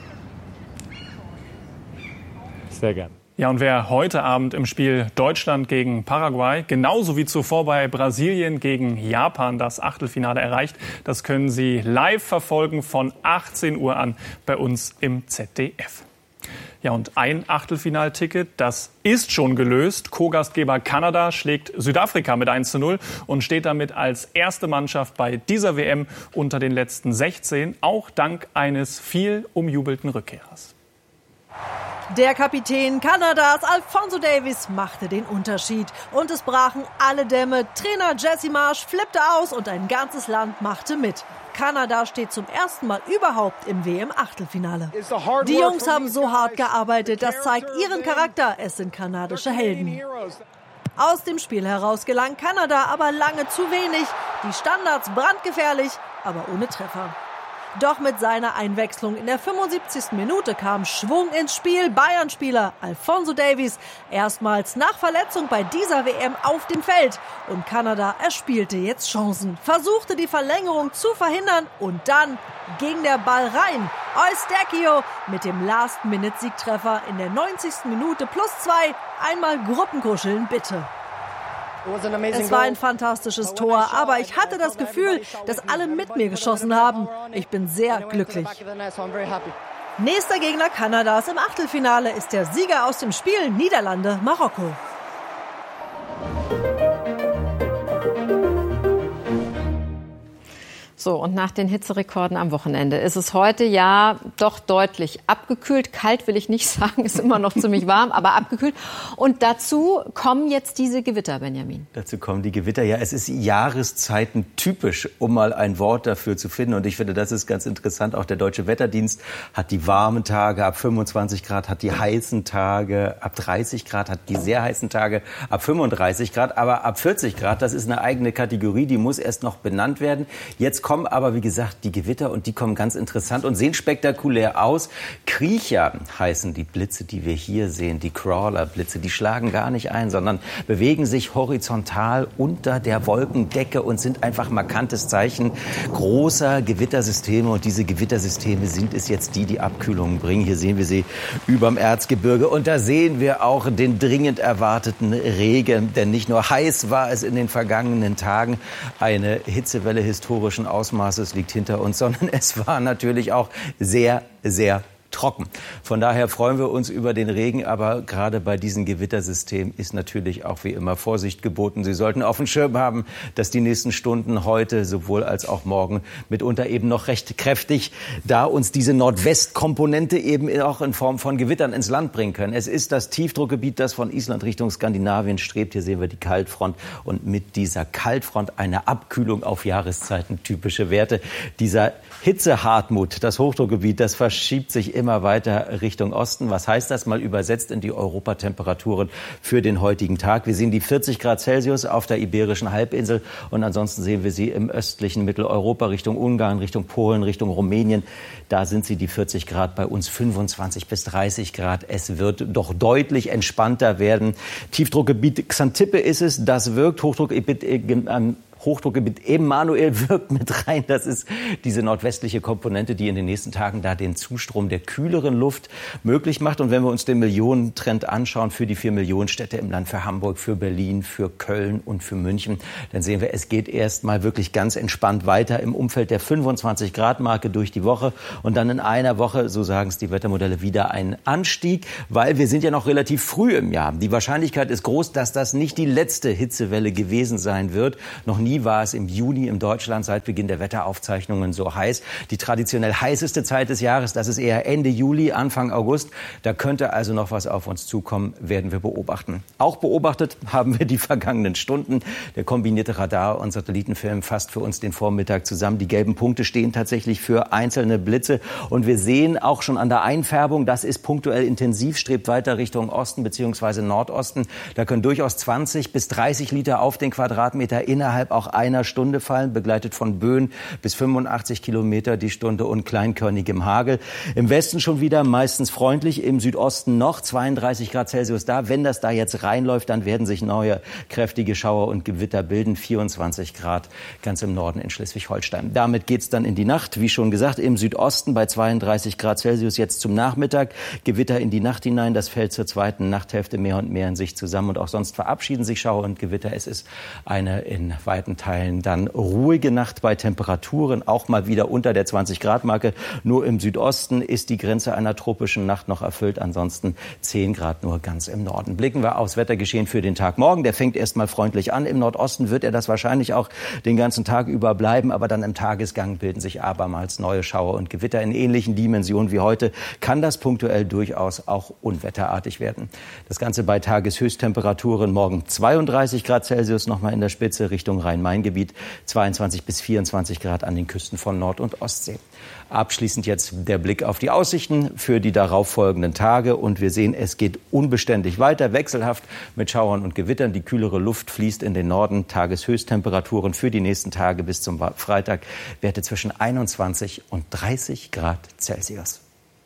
Sehr gern. Ja, und wer heute Abend im Spiel Deutschland gegen Paraguay, genauso wie zuvor bei Brasilien gegen Japan, das Achtelfinale erreicht, das können Sie live verfolgen von 18 Uhr an bei uns im ZDF. Ja, und ein Achtelfinalticket, das ist schon gelöst. Co-Gastgeber Kanada schlägt Südafrika mit 1:0 und steht damit als erste Mannschaft bei dieser WM unter den letzten 16, auch dank eines viel umjubelten Rückkehrers. Der Kapitän Kanadas, Alphonso Davies, machte den Unterschied. Und es brachen alle Dämme. Trainer Jesse Marsch flippte aus und ein ganzes Land machte mit. Kanada steht zum ersten Mal überhaupt im WM-Achtelfinale. Die Jungs haben so hart gearbeitet, das zeigt ihren Charakter. Es sind kanadische Helden. Aus dem Spiel heraus gelang Kanada aber lange zu wenig. Die Standards brandgefährlich, aber ohne Treffer. Doch mit seiner Einwechslung in der 75. Minute kam Schwung ins Spiel. Bayern-Spieler Alphonso Davies erstmals nach Verletzung bei dieser WM auf dem Feld. Und Kanada erspielte jetzt Chancen, versuchte die Verlängerung zu verhindern und dann ging der Ball rein. Eustáquio mit dem Last-Minute-Siegtreffer in der 90. Minute +2. Einmal Gruppenkuscheln bitte. Es war ein fantastisches Tor, aber ich hatte das Gefühl, dass alle mit mir geschossen haben. Ich bin sehr glücklich. Nächster Gegner Kanadas im Achtelfinale ist der Sieger aus dem Spiel Niederlande-Marokko. So, und nach den Hitzerekorden am Wochenende ist es heute ja doch deutlich abgekühlt. Kalt will ich nicht sagen, ist immer noch ziemlich warm, aber abgekühlt. Und dazu kommen jetzt diese Gewitter, Benjamin. Dazu kommen die Gewitter. Ja, es ist jahreszeitentypisch, um mal ein Wort dafür zu finden. Und ich finde, das ist ganz interessant. Auch der Deutsche Wetterdienst hat die warmen Tage ab 25 Grad, hat die heißen Tage ab 30 Grad, hat die sehr heißen Tage ab 35 Grad. Aber ab 40 Grad, das ist eine eigene Kategorie, die muss erst noch benannt werden. Jetzt kommen aber, wie gesagt, die Gewitter und die kommen ganz interessant und sehen spektakulär aus. Kriecher heißen die Blitze, die wir hier sehen, die Crawler-Blitze. Die schlagen gar nicht ein, sondern bewegen sich horizontal unter der Wolkendecke und sind einfach markantes Zeichen großer Gewittersysteme. Und diese Gewittersysteme sind es jetzt die Abkühlungen bringen. Hier sehen wir sie überm Erzgebirge und da sehen wir auch den dringend erwarteten Regen. Denn nicht nur heiß war es in den vergangenen Tagen, eine Hitzewelle historischen Ausmaßes liegt hinter uns, sondern es war natürlich auch sehr, sehr trocken. Von daher freuen wir uns über den Regen, aber gerade bei diesem Gewittersystem ist natürlich auch wie immer Vorsicht geboten. Sie sollten auf dem Schirm haben, dass die nächsten Stunden heute sowohl als auch morgen mitunter eben noch recht kräftig, da uns diese Nordwestkomponente eben auch in Form von Gewittern ins Land bringen können. Es ist das Tiefdruckgebiet, das von Island Richtung Skandinavien strebt. Hier sehen wir die Kaltfront und mit dieser Kaltfront eine Abkühlung auf Jahreszeiten typische Werte. Dieser Hitzehartmut, das Hochdruckgebiet, das verschiebt sich immer weiter Richtung Osten. Was heißt das mal übersetzt in die Europatemperaturen für den heutigen Tag? Wir sehen die 40 Grad Celsius auf der Iberischen Halbinsel und ansonsten sehen wir sie im östlichen Mitteleuropa Richtung Ungarn, Richtung Polen, Richtung Rumänien. Da sind sie die 40 Grad, bei uns 25 bis 30 Grad. Es wird doch deutlich entspannter werden. Tiefdruckgebiet Xantippe ist es, das wirkt. Hochdruckgebiet Emanuel wirkt mit rein. Das ist diese nordwestliche Komponente, die in den nächsten Tagen da den Zustrom der kühleren Luft möglich macht. Und wenn wir uns den Millionentrend anschauen für die 4 Millionen Städte im Land, für Hamburg, für Berlin, für Köln und für München, dann sehen wir, es geht erstmal wirklich ganz entspannt weiter im Umfeld der 25-Grad-Marke durch die Woche. Und dann in einer Woche, so sagen es die Wettermodelle, wieder ein Anstieg, weil wir sind ja noch relativ früh im Jahr. Die Wahrscheinlichkeit ist groß, dass das nicht die letzte Hitzewelle gewesen sein wird. Noch nie war es im Juni in Deutschland seit Beginn der Wetteraufzeichnungen so heiß. Die traditionell heißeste Zeit des Jahres, das ist eher Ende Juli, Anfang August. Da könnte also noch was auf uns zukommen, werden wir beobachten. Auch beobachtet haben wir die vergangenen Stunden. Der kombinierte Radar- und Satellitenfilm fasst für uns den Vormittag zusammen. Die gelben Punkte stehen tatsächlich für einzelne Blitze. Und wir sehen auch schon an der Einfärbung, das ist punktuell intensiv, strebt weiter Richtung Osten bzw. Nordosten. Da können durchaus 20 bis 30 Liter auf den Quadratmeter innerhalb auch einer Stunde fallen, begleitet von Böen bis 85 Kilometer die Stunde und kleinkörnigem Hagel. Im Westen schon wieder meistens freundlich, im Südosten noch 32 Grad Celsius da. Wenn das da jetzt reinläuft, dann werden sich neue kräftige Schauer und Gewitter bilden. 24 Grad ganz im Norden in Schleswig-Holstein. Damit geht's dann in die Nacht. Wie schon gesagt, im Südosten bei 32 Grad Celsius jetzt zum Nachmittag. Gewitter in die Nacht hinein. Das fällt zur zweiten Nachthälfte mehr und mehr in sich zusammen. Und auch sonst verabschieden sich Schauer und Gewitter. Es ist eine in weiten Teilen dann ruhige Nacht bei Temperaturen, auch mal wieder unter der 20-Grad-Marke. Nur im Südosten ist die Grenze einer tropischen Nacht noch erfüllt. Ansonsten 10 Grad nur ganz im Norden. Blicken wir aufs Wettergeschehen für den Tag morgen. Der fängt erst mal freundlich an. Im Nordosten wird er das wahrscheinlich auch den ganzen Tag über bleiben. Aber dann im Tagesgang bilden sich abermals neue Schauer und Gewitter. In ähnlichen Dimensionen wie heute kann das punktuell durchaus auch unwetterartig werden. Das Ganze bei Tageshöchsttemperaturen morgen 32 Grad Celsius nochmal in der Spitze Richtung Rhein-Main-Gebiet, 22 bis 24 Grad an den Küsten von Nord- und Ostsee. Abschließend jetzt der Blick auf die Aussichten für die darauffolgenden Tage. Und wir sehen, es geht unbeständig weiter, wechselhaft mit Schauern und Gewittern. Die kühlere Luft fließt in den Norden. Tageshöchsttemperaturen für die nächsten Tage bis zum Freitag. Werte zwischen 21 und 30 Grad Celsius.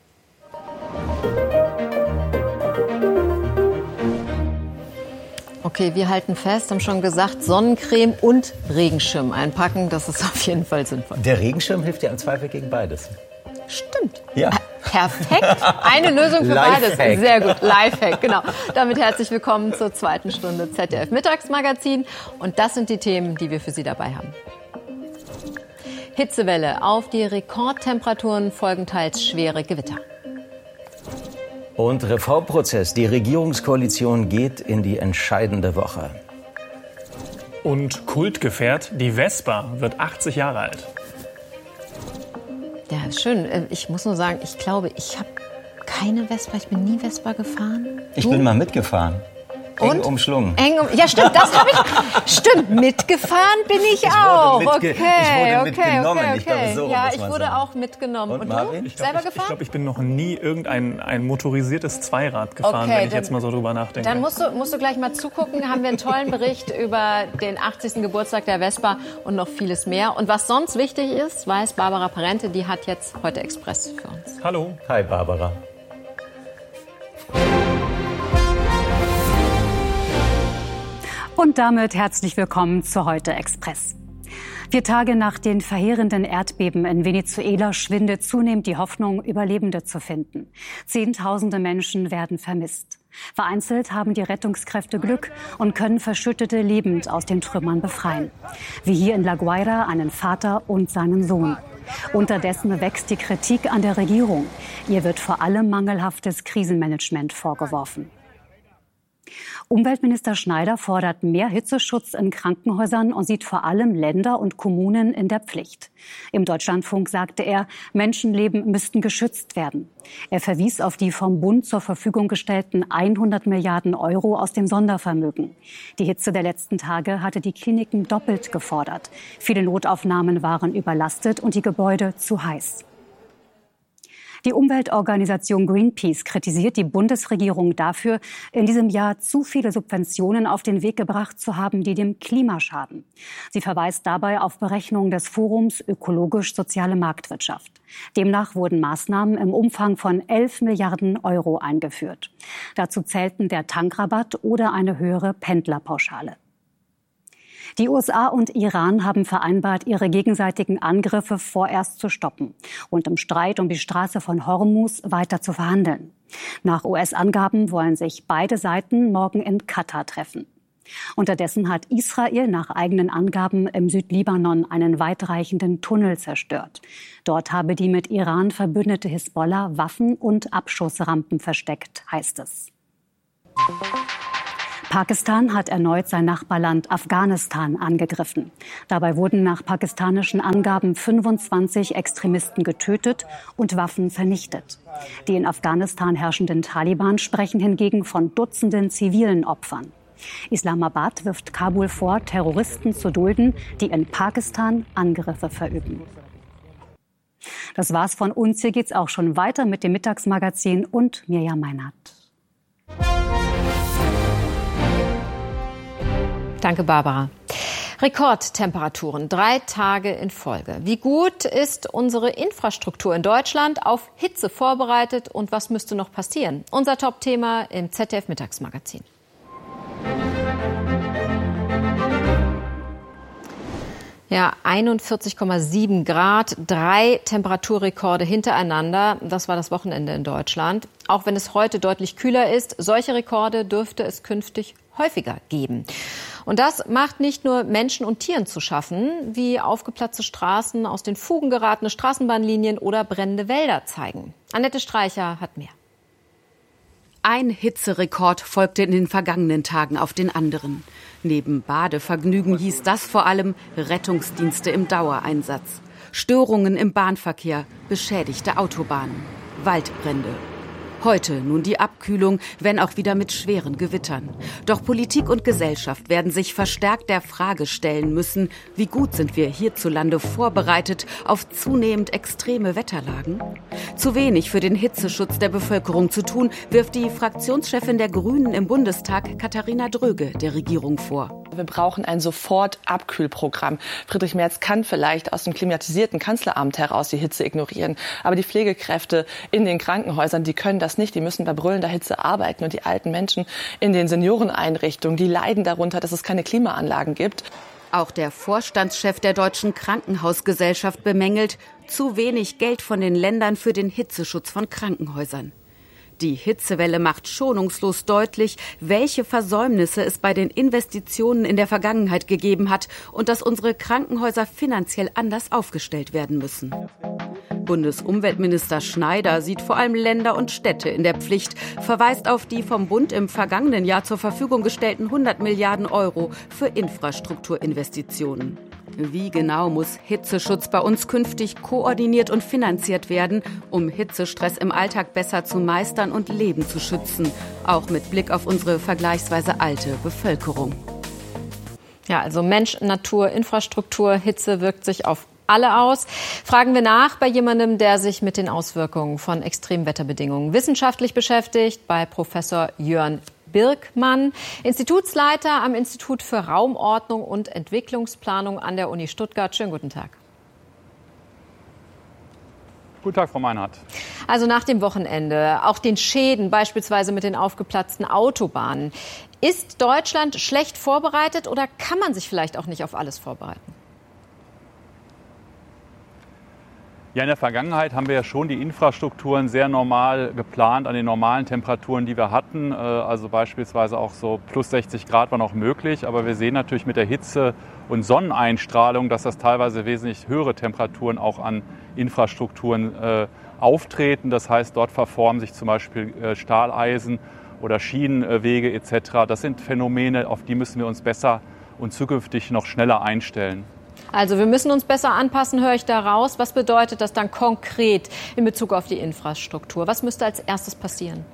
Okay, wir halten fest, haben schon gesagt, Sonnencreme und Regenschirm einpacken. Das ist auf jeden Fall sinnvoll. Der Regenschirm hilft ja im Zweifel gegen beides. Stimmt. Ja. Perfekt. Eine Lösung für beides. Lifehack. Sehr gut. Lifehack, genau. Damit herzlich willkommen zur zweiten Stunde ZDF Mittagsmagazin. Und das sind die Themen, die wir für Sie dabei haben. Hitzewelle. Auf die Rekordtemperaturen folgen teils schwere Gewitter. Und Reformprozess. Die Regierungskoalition geht in die entscheidende Woche. Und Kultgefährt, die Vespa wird 80 Jahre alt. Ja, schön. Ich muss nur sagen, ich glaube, ich habe keine Vespa. Ich bin nie Vespa gefahren. Ich bin mal mitgefahren. Eng umschlungen. Ja, stimmt, das habe ich. Stimmt, mitgefahren bin ich auch. Ich wurde mitgenommen. Okay. Ich glaube, so ja, muss ich man wurde sagen. auch mitgenommen. Und Marvin? du? Selber gefahren? Ich glaube, ich bin noch nie ein motorisiertes Zweirad gefahren, Okay, wenn ich jetzt mal so drüber nachdenke. Dann musst du gleich mal zugucken. Haben wir einen tollen Bericht über den 80. Geburtstag der Vespa und noch vieles mehr. Und was sonst wichtig ist, weiß Barbara Parente, die hat jetzt heute Express für uns. Hallo. Hi, Barbara. Und damit herzlich willkommen zu Heute Express. 4 Tage nach den verheerenden Erdbeben in Venezuela schwindet zunehmend die Hoffnung, Überlebende zu finden. Zehntausende Menschen werden vermisst. Vereinzelt haben die Rettungskräfte Glück und können Verschüttete lebend aus den Trümmern befreien. Wie hier in La Guaira einen Vater und seinen Sohn. Unterdessen wächst die Kritik an der Regierung. Ihr wird vor allem mangelhaftes Krisenmanagement vorgeworfen. Umweltminister Schneider fordert mehr Hitzeschutz in Krankenhäusern und sieht vor allem Länder und Kommunen in der Pflicht. Im Deutschlandfunk sagte er, Menschenleben müssten geschützt werden. Er verwies auf die vom Bund zur Verfügung gestellten 100 Milliarden Euro aus dem Sondervermögen. Die Hitze der letzten Tage hatte die Kliniken doppelt gefordert. Viele Notaufnahmen waren überlastet und die Gebäude zu heiß. Die Umweltorganisation Greenpeace kritisiert die Bundesregierung dafür, in diesem Jahr zu viele Subventionen auf den Weg gebracht zu haben, die dem Klima schaden. Sie verweist dabei auf Berechnungen des Forums Ökologisch-Soziale Marktwirtschaft. Demnach wurden Maßnahmen im Umfang von 11 Milliarden Euro eingeführt. Dazu zählten der Tankrabatt oder eine höhere Pendlerpauschale. Die USA und Iran haben vereinbart, ihre gegenseitigen Angriffe vorerst zu stoppen und im Streit um die Straße von Hormuz weiter zu verhandeln. Nach US-Angaben wollen sich beide Seiten morgen in Katar treffen. Unterdessen hat Israel nach eigenen Angaben im Südlibanon einen weitreichenden Tunnel zerstört. Dort habe die mit Iran verbündete Hisbollah Waffen und Abschussrampen versteckt, heißt es. Pakistan hat erneut sein Nachbarland Afghanistan angegriffen. Dabei wurden nach pakistanischen Angaben 25 Extremisten getötet und Waffen vernichtet. Die in Afghanistan herrschenden Taliban sprechen hingegen von Dutzenden zivilen Opfern. Islamabad wirft Kabul vor, Terroristen zu dulden, die in Pakistan Angriffe verüben. Das war's von uns. Hier geht's auch schon weiter mit dem Mittagsmagazin und Mirja Meinert. Danke, Barbara. Rekordtemperaturen, 3 Tage in Folge. Wie gut ist unsere Infrastruktur in Deutschland auf Hitze vorbereitet und was müsste noch passieren? Unser Top-Thema im ZDF-Mittagsmagazin. Ja, 41,7 Grad, 3 Temperaturrekorde hintereinander. Das war das Wochenende in Deutschland. Auch wenn es heute deutlich kühler ist, solche Rekorde dürfte es künftig häufiger geben. Und das macht nicht nur Menschen und Tieren zu schaffen, wie aufgeplatzte Straßen, aus den Fugen geratene Straßenbahnlinien oder brennende Wälder zeigen. Annette Streicher hat mehr. Ein Hitzerekord folgte in den vergangenen Tagen auf den anderen. Neben Badevergnügen hieß das vor allem Rettungsdienste im Dauereinsatz. Störungen im Bahnverkehr, beschädigte Autobahnen, Waldbrände. Heute nun die Abkühlung, wenn auch wieder mit schweren Gewittern. Doch Politik und Gesellschaft werden sich verstärkt der Frage stellen müssen, wie gut sind wir hierzulande vorbereitet auf zunehmend extreme Wetterlagen? Zu wenig für den Hitzeschutz der Bevölkerung zu tun, wirft die Fraktionschefin der Grünen im Bundestag, Katharina Dröge, der Regierung vor. Wir brauchen ein Sofort-Abkühlprogramm. Friedrich Merz kann vielleicht aus dem klimatisierten Kanzleramt heraus die Hitze ignorieren. Aber die Pflegekräfte in den Krankenhäusern, die können das nicht. Die müssen bei brüllender Hitze arbeiten. Und die alten Menschen in den Senioreneinrichtungen, die leiden darunter, dass es keine Klimaanlagen gibt. Auch der Vorstandschef der Deutschen Krankenhausgesellschaft bemängelt zu wenig Geld von den Ländern für den Hitzeschutz von Krankenhäusern. Die Hitzewelle macht schonungslos deutlich, welche Versäumnisse es bei den Investitionen in der Vergangenheit gegeben hat und dass unsere Krankenhäuser finanziell anders aufgestellt werden müssen. Bundesumweltminister Schneider sieht vor allem Länder und Städte in der Pflicht, verweist auf die vom Bund im vergangenen Jahr zur Verfügung gestellten 100 Milliarden Euro für Infrastrukturinvestitionen. Wie genau muss Hitzeschutz bei uns künftig koordiniert und finanziert werden, um Hitzestress im Alltag besser zu meistern und Leben zu schützen, auch mit Blick auf unsere vergleichsweise alte Bevölkerung? Ja, also Mensch, Natur, Infrastruktur, Hitze wirkt sich auf alle aus. Fragen wir nach bei jemandem, der sich mit den Auswirkungen von Extremwetterbedingungen wissenschaftlich beschäftigt, bei Professor Jörn Birkmann, Institutsleiter am Institut für Raumordnung und Entwicklungsplanung an der Uni Stuttgart. Schönen guten Tag. Guten Tag, Frau Meinhardt. Also nach dem Wochenende, auch den Schäden, beispielsweise mit den aufgeplatzten Autobahnen. Ist Deutschland schlecht vorbereitet oder kann man sich vielleicht auch nicht auf alles vorbereiten? Ja, in der Vergangenheit haben wir ja schon die Infrastrukturen sehr normal geplant an den normalen Temperaturen, die wir hatten. Also beispielsweise auch so plus 60 Grad war noch möglich. Aber wir sehen natürlich mit der Hitze und Sonneneinstrahlung, dass das teilweise wesentlich höhere Temperaturen auch an Infrastrukturen auftreten. Das heißt, dort verformen sich zum Beispiel Stahleisen oder Schienenwege etc. Das sind Phänomene, auf die müssen wir uns besser und zukünftig noch schneller einstellen. Also wir müssen uns besser anpassen, höre ich da raus. Was bedeutet das dann konkret in Bezug auf die Infrastruktur? Was müsste als erstes passieren?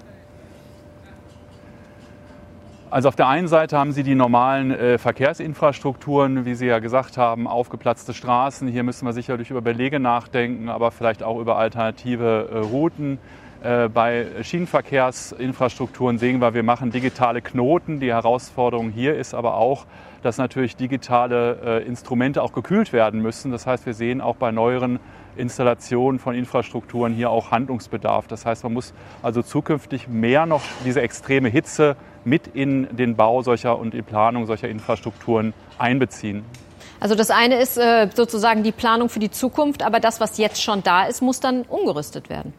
Also auf der einen Seite haben Sie die normalen Verkehrsinfrastrukturen, wie Sie ja gesagt haben, aufgeplatzte Straßen. Hier müssen wir sicherlich über Belege nachdenken, aber vielleicht auch über alternative Routen. Bei Schienenverkehrsinfrastrukturen sehen wir machen digitale Knoten. Die Herausforderung hier ist aber auch, dass natürlich digitale Instrumente auch gekühlt werden müssen. Das heißt, wir sehen auch bei neueren Installationen von Infrastrukturen hier auch Handlungsbedarf. Das heißt, man muss also zukünftig mehr noch diese extreme Hitze mit in den Bau solcher und die Planung solcher Infrastrukturen einbeziehen. Also das eine ist sozusagen die Planung für die Zukunft, aber das, was jetzt schon da ist, muss dann umgerüstet werden.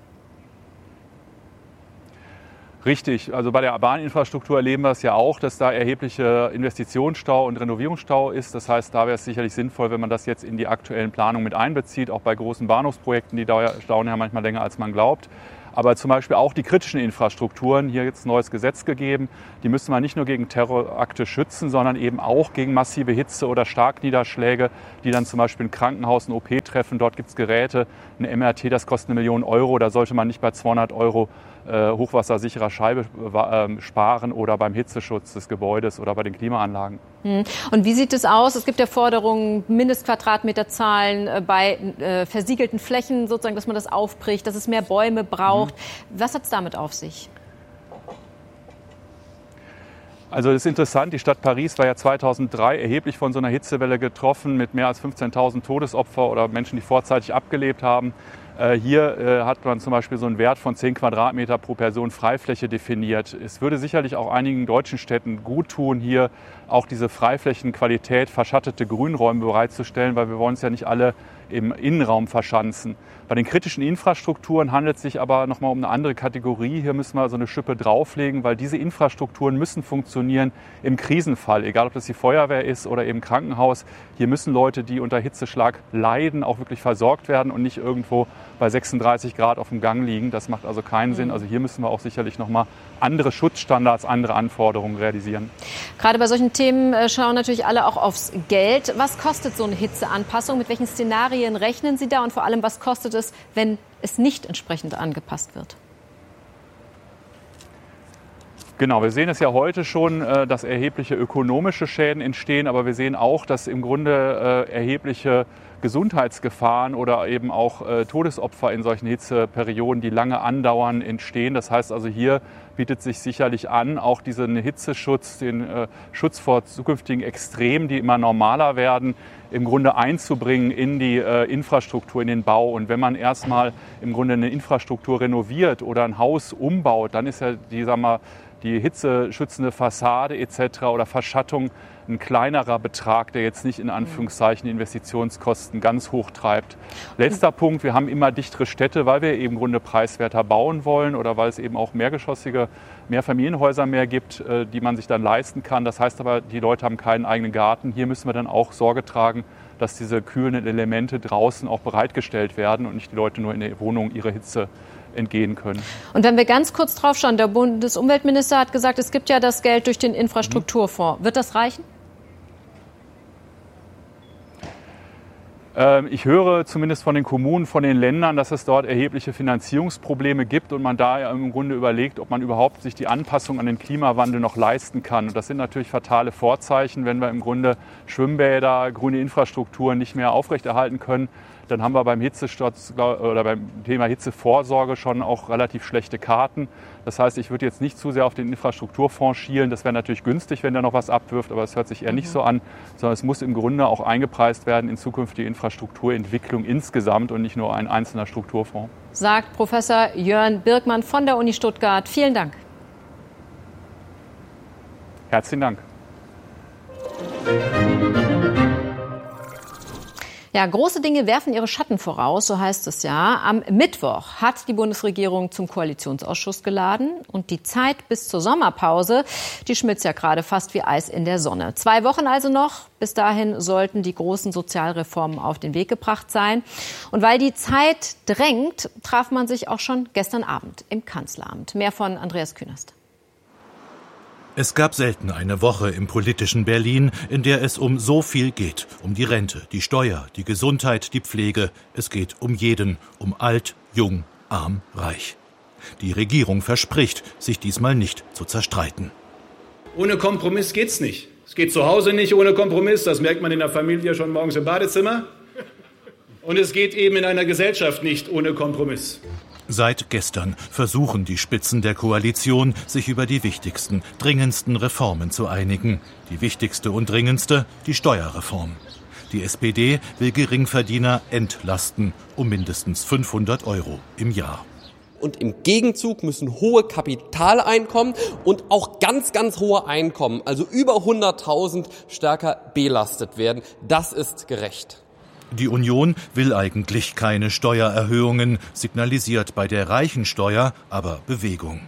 Richtig, also bei der Bahninfrastruktur erleben wir es ja auch, dass da erheblicher Investitionsstau und Renovierungsstau ist. Das heißt, da wäre es sicherlich sinnvoll, wenn man das jetzt in die aktuellen Planungen mit einbezieht, auch bei großen Bahnhofsprojekten, die dauern ja manchmal länger, als man glaubt. Aber zum Beispiel auch die kritischen Infrastrukturen, hier jetzt ein neues Gesetz gegeben, die müssen wir nicht nur gegen Terrorakte schützen, sondern eben auch gegen massive Hitze oder Starkniederschläge, die dann zum Beispiel ein Krankenhaus, ein OP treffen. Dort gibt es Geräte, ein MRT, das kostet 1 Million Euro. Da sollte man nicht bei 200 Euro hochwassersicherer Scheibe sparen oder beim Hitzeschutz des Gebäudes oder bei den Klimaanlagen. Und wie sieht es aus? Es gibt ja Forderungen, Mindestquadratmeterzahlen bei versiegelten Flächen, sozusagen, dass man das aufbricht, dass es mehr Bäume braucht. Was hat es damit auf sich? Also das ist interessant, die Stadt Paris war ja 2003 erheblich von so einer Hitzewelle getroffen mit mehr als 15.000 Todesopfer oder Menschen, die vorzeitig abgelebt haben. Hier hat man zum Beispiel so einen Wert von 10 Quadratmeter pro Person Freifläche definiert. Es würde sicherlich auch einigen deutschen Städten gut tun, hier auch diese Freiflächenqualität, verschattete Grünräume bereitzustellen, weil wir wollen uns ja nicht alle im Innenraum verschanzen. Bei den kritischen Infrastrukturen handelt es sich aber nochmal um eine andere Kategorie. Hier müssen wir so eine Schippe drauflegen, weil diese Infrastrukturen müssen funktionieren im Krisenfall, egal ob das die Feuerwehr ist oder eben Krankenhaus. Hier müssen Leute, die unter Hitzeschlag leiden, auch wirklich versorgt werden und nicht irgendwo bei 36 Grad auf dem Gang liegen. Das macht also keinen Sinn. Also hier müssen wir auch sicherlich nochmal andere Schutzstandards, andere Anforderungen realisieren. Gerade bei solchen Themen schauen natürlich alle auch aufs Geld. Was kostet so eine Hitzeanpassung? Mit welchen Szenarien rechnen Sie da? Und vor allem, was kostet es, wenn es nicht entsprechend angepasst wird? Genau, wir sehen es ja heute schon, dass erhebliche ökonomische Schäden entstehen, aber wir sehen auch, dass im Grunde erhebliche Gesundheitsgefahren oder eben auch Todesopfer in solchen Hitzeperioden, die lange andauern, entstehen. Das heißt also, hier bietet sich sicherlich an, auch diesen Hitzeschutz, den Schutz vor zukünftigen Extremen, die immer normaler werden, im Grunde einzubringen in die Infrastruktur, in den Bau. Und wenn man erstmal im Grunde eine Infrastruktur renoviert oder ein Haus umbaut, dann ist ja die hitzeschützende Fassade etc. oder Verschattung ein kleinerer Betrag, der jetzt nicht in Anführungszeichen die Investitionskosten ganz hoch treibt. Letzter Punkt, wir haben immer dichtere Städte, weil wir eben im Grunde preiswerter bauen wollen oder weil es eben auch mehrgeschossige Mehrfamilienhäuser mehr gibt, die man sich dann leisten kann. Das heißt aber, die Leute haben keinen eigenen Garten. Hier müssen wir dann auch Sorge tragen, dass diese kühlenden Elemente draußen auch bereitgestellt werden und nicht die Leute nur in der Wohnung ihre Hitze entgehen können. Und wenn wir ganz kurz drauf schauen, der Bundesumweltminister hat gesagt, es gibt ja das Geld durch den Infrastrukturfonds. Wird das reichen? Ich höre zumindest von den Kommunen, von den Ländern, dass es dort erhebliche Finanzierungsprobleme gibt und man da ja im Grunde überlegt, ob man überhaupt sich die Anpassung an den Klimawandel noch leisten kann. Und das sind natürlich fatale Vorzeichen, wenn wir im Grunde Schwimmbäder, grüne Infrastrukturen nicht mehr aufrechterhalten können. Dann haben wir beim Hitzesturz oder beim Thema Hitzevorsorge schon auch relativ schlechte Karten. Das heißt, ich würde jetzt nicht zu sehr auf den Infrastrukturfonds schielen. Das wäre natürlich günstig, wenn der noch was abwirft, aber es hört sich eher nicht so an, sondern es muss im Grunde auch eingepreist werden in zukünftige Infrastrukturentwicklung insgesamt und nicht nur ein einzelner Strukturfonds. Sagt Professor Jörn Birkmann von der Uni Stuttgart. Vielen Dank. Herzlichen Dank. Ja, große Dinge werfen ihre Schatten voraus, so heißt es ja. Am Mittwoch hat die Bundesregierung zum Koalitionsausschuss geladen. Und die Zeit bis zur Sommerpause, die schmilzt ja gerade fast wie Eis in der Sonne. 2 Wochen also noch. Bis dahin sollten die großen Sozialreformen auf den Weg gebracht sein. Und weil die Zeit drängt, traf man sich auch schon gestern Abend im Kanzleramt. Mehr von Andreas Künast. Es gab selten eine Woche im politischen Berlin, in der es um so viel geht. Um die Rente, die Steuer, die Gesundheit, die Pflege. Es geht um jeden, um alt, jung, arm, reich. Die Regierung verspricht, sich diesmal nicht zu zerstreiten. Ohne Kompromiss geht's nicht. Es geht zu Hause nicht ohne Kompromiss, das merkt man in der Familie schon morgens im Badezimmer. Und es geht eben in einer Gesellschaft nicht ohne Kompromiss. Seit gestern versuchen die Spitzen der Koalition, sich über die wichtigsten, dringendsten Reformen zu einigen. Die wichtigste und dringendste, die Steuerreform. Die SPD will Geringverdiener entlasten, um mindestens 500 € im Jahr. Und im Gegenzug müssen hohe Kapitaleinkommen und auch ganz, ganz hohe Einkommen, also über 100.000, stärker belastet werden. Das ist gerecht. Die Union will eigentlich keine Steuererhöhungen, signalisiert bei der Reichensteuer aber Bewegung.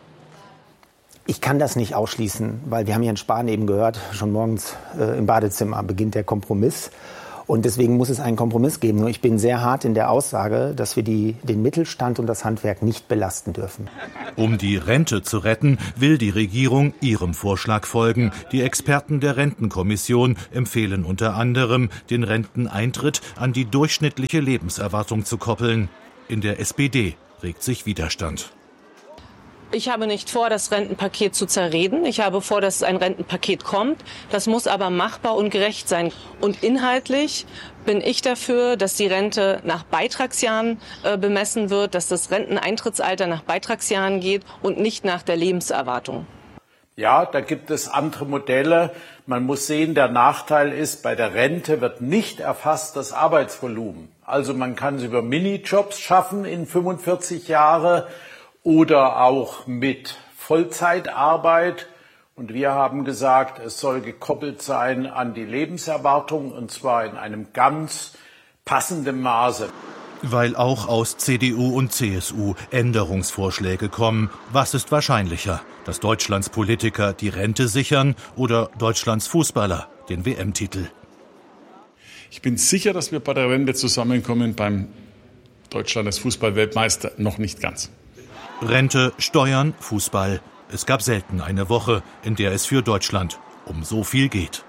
Ich kann das nicht ausschließen, weil wir haben Herrn Spahn eben gehört, schon morgens im Badezimmer beginnt der Kompromiss. Und deswegen muss es einen Kompromiss geben. Nur ich bin sehr hart in der Aussage, dass wir den Mittelstand und das Handwerk nicht belasten dürfen. Um die Rente zu retten, will die Regierung ihrem Vorschlag folgen. Die Experten der Rentenkommission empfehlen unter anderem, den Renteneintritt an die durchschnittliche Lebenserwartung zu koppeln. In der SPD regt sich Widerstand. Ich habe nicht vor, das Rentenpaket zu zerreden. Ich habe vor, dass ein Rentenpaket kommt. Das muss aber machbar und gerecht sein. Und inhaltlich bin ich dafür, dass die Rente nach Beitragsjahren bemessen wird, dass das Renteneintrittsalter nach Beitragsjahren geht und nicht nach der Lebenserwartung. Ja, da gibt es andere Modelle. Man muss sehen, der Nachteil ist, bei der Rente wird nicht erfasst das Arbeitsvolumen. Also man kann es über Minijobs schaffen in 45 Jahre. Oder auch mit Vollzeitarbeit. Und wir haben gesagt, es soll gekoppelt sein an die Lebenserwartung, und zwar in einem ganz passenden Maße. Weil auch aus CDU und CSU Änderungsvorschläge kommen. Was ist wahrscheinlicher? Dass Deutschlands Politiker die Rente sichern oder Deutschlands Fußballer den WM-Titel? Ich bin sicher, dass wir bei der Rente zusammenkommen. Beim Deutschland als Fußballweltmeister noch nicht ganz. Rente, Steuern, Fußball. Es gab selten eine Woche, in der es für Deutschland um so viel geht.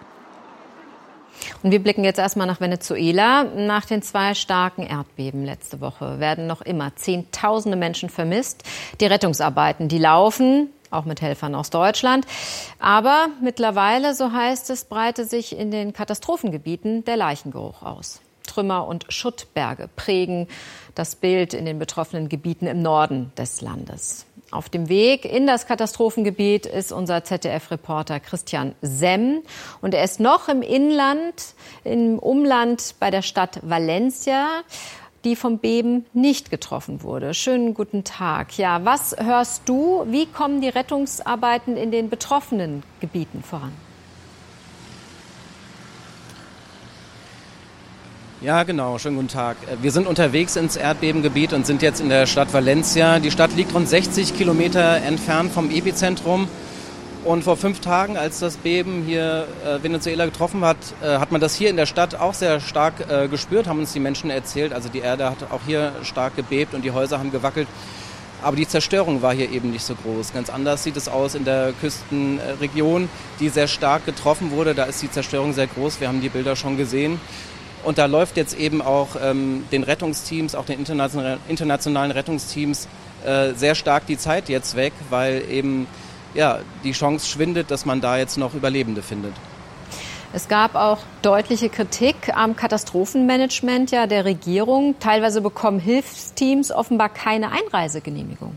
Und wir blicken jetzt erstmal nach Venezuela. Nach den 2 starken Erdbeben letzte Woche werden noch immer Zehntausende Menschen vermisst. Die Rettungsarbeiten, die laufen, auch mit Helfern aus Deutschland. Aber mittlerweile, so heißt es, breite sich in den Katastrophengebieten der Leichengeruch aus. Trümmer und Schuttberge prägen das Bild in den betroffenen Gebieten im Norden des Landes. Auf dem Weg in das Katastrophengebiet ist unser ZDF-Reporter Christian Semm. Und er ist noch im Inland, im Umland bei der Stadt Valencia, die vom Beben nicht getroffen wurde. Schönen guten Tag. Ja, was hörst du? Wie kommen die Rettungsarbeiten in den betroffenen Gebieten voran? Ja, genau. Schönen guten Tag. Wir sind unterwegs ins Erdbebengebiet und sind jetzt in der Stadt Valencia. Die Stadt liegt rund 60 Kilometer entfernt vom Epizentrum. Und vor 5 Tagen, als das Beben hier Venezuela getroffen hat, hat man das hier in der Stadt auch sehr stark gespürt, haben uns die Menschen erzählt. Also die Erde hat auch hier stark gebebt und die Häuser haben gewackelt. Aber die Zerstörung war hier eben nicht so groß. Ganz anders sieht es aus in der Küstenregion, die sehr stark getroffen wurde. Da ist die Zerstörung sehr groß. Wir haben die Bilder schon gesehen. Und da läuft jetzt eben auch den Rettungsteams, auch den internationalen Rettungsteams sehr stark die Zeit jetzt weg, weil eben die Chance schwindet, dass man da jetzt noch Überlebende findet. Es gab auch deutliche Kritik am Katastrophenmanagement der Regierung. Teilweise bekommen Hilfsteams offenbar keine Einreisegenehmigung.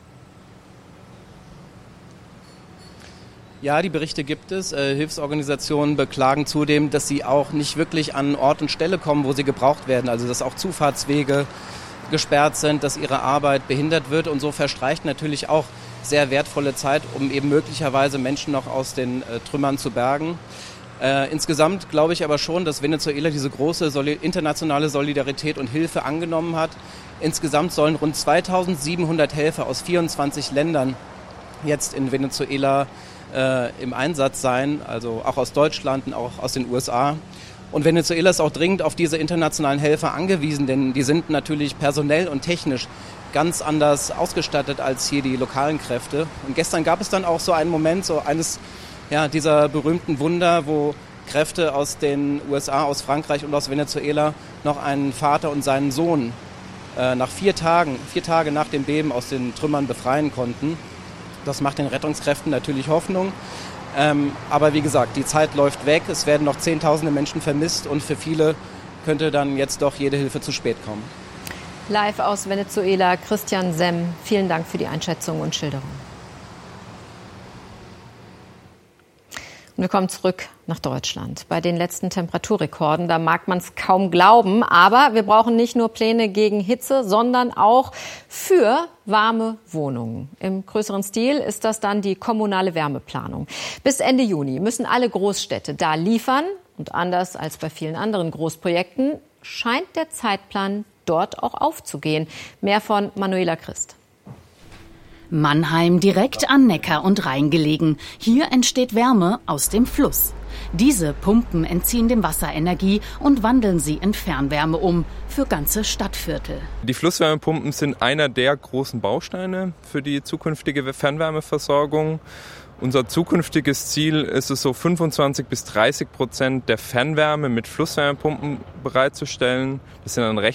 Ja, die Berichte gibt es. Hilfsorganisationen beklagen zudem, dass sie auch nicht wirklich an Ort und Stelle kommen, wo sie gebraucht werden. Also dass auch Zufahrtswege gesperrt sind, dass ihre Arbeit behindert wird. Und so verstreicht natürlich auch sehr wertvolle Zeit, um eben möglicherweise Menschen noch aus den Trümmern zu bergen. Insgesamt glaube ich aber schon, dass Venezuela diese große internationale Solidarität und Hilfe angenommen hat. Insgesamt sollen rund 2700 Helfer aus 24 Ländern jetzt in Venezuela im Einsatz sein, also auch aus Deutschland und auch aus den USA. Und Venezuela ist auch dringend auf diese internationalen Helfer angewiesen, denn die sind natürlich personell und technisch ganz anders ausgestattet als hier die lokalen Kräfte. Und gestern gab es dann auch so einen Moment, so eines dieser berühmten Wunder, wo Kräfte aus den USA, aus Frankreich und aus Venezuela noch einen Vater und seinen Sohn nach 4 Tage nach dem Beben aus den Trümmern befreien konnten. Das macht den Rettungskräften natürlich Hoffnung. Aber wie gesagt, die Zeit läuft weg. Es werden noch Zehntausende Menschen vermisst und für viele könnte dann jetzt doch jede Hilfe zu spät kommen. Live aus Venezuela, Christian Semm. Vielen Dank für die Einschätzung und Schilderung. Wir kommen zurück nach Deutschland. Bei den letzten Temperaturrekorden, da mag man es kaum glauben, aber wir brauchen nicht nur Pläne gegen Hitze, sondern auch für warme Wohnungen. Im größeren Stil ist das dann die kommunale Wärmeplanung. Bis Ende Juni müssen alle Großstädte da liefern. Und anders als bei vielen anderen Großprojekten scheint der Zeitplan dort auch aufzugehen. Mehr von Manuela Christ. Mannheim direkt an Neckar und Rhein gelegen. Hier entsteht Wärme aus dem Fluss. Diese Pumpen entziehen dem Wasser Energie und wandeln sie in Fernwärme um für ganze Stadtviertel. Die Flusswärmepumpen sind einer der großen Bausteine für die zukünftige Fernwärmeversorgung. Unser zukünftiges Ziel ist es, so 25% bis 30% der Fernwärme mit Flusswärmepumpen bereitzustellen. Das sind dann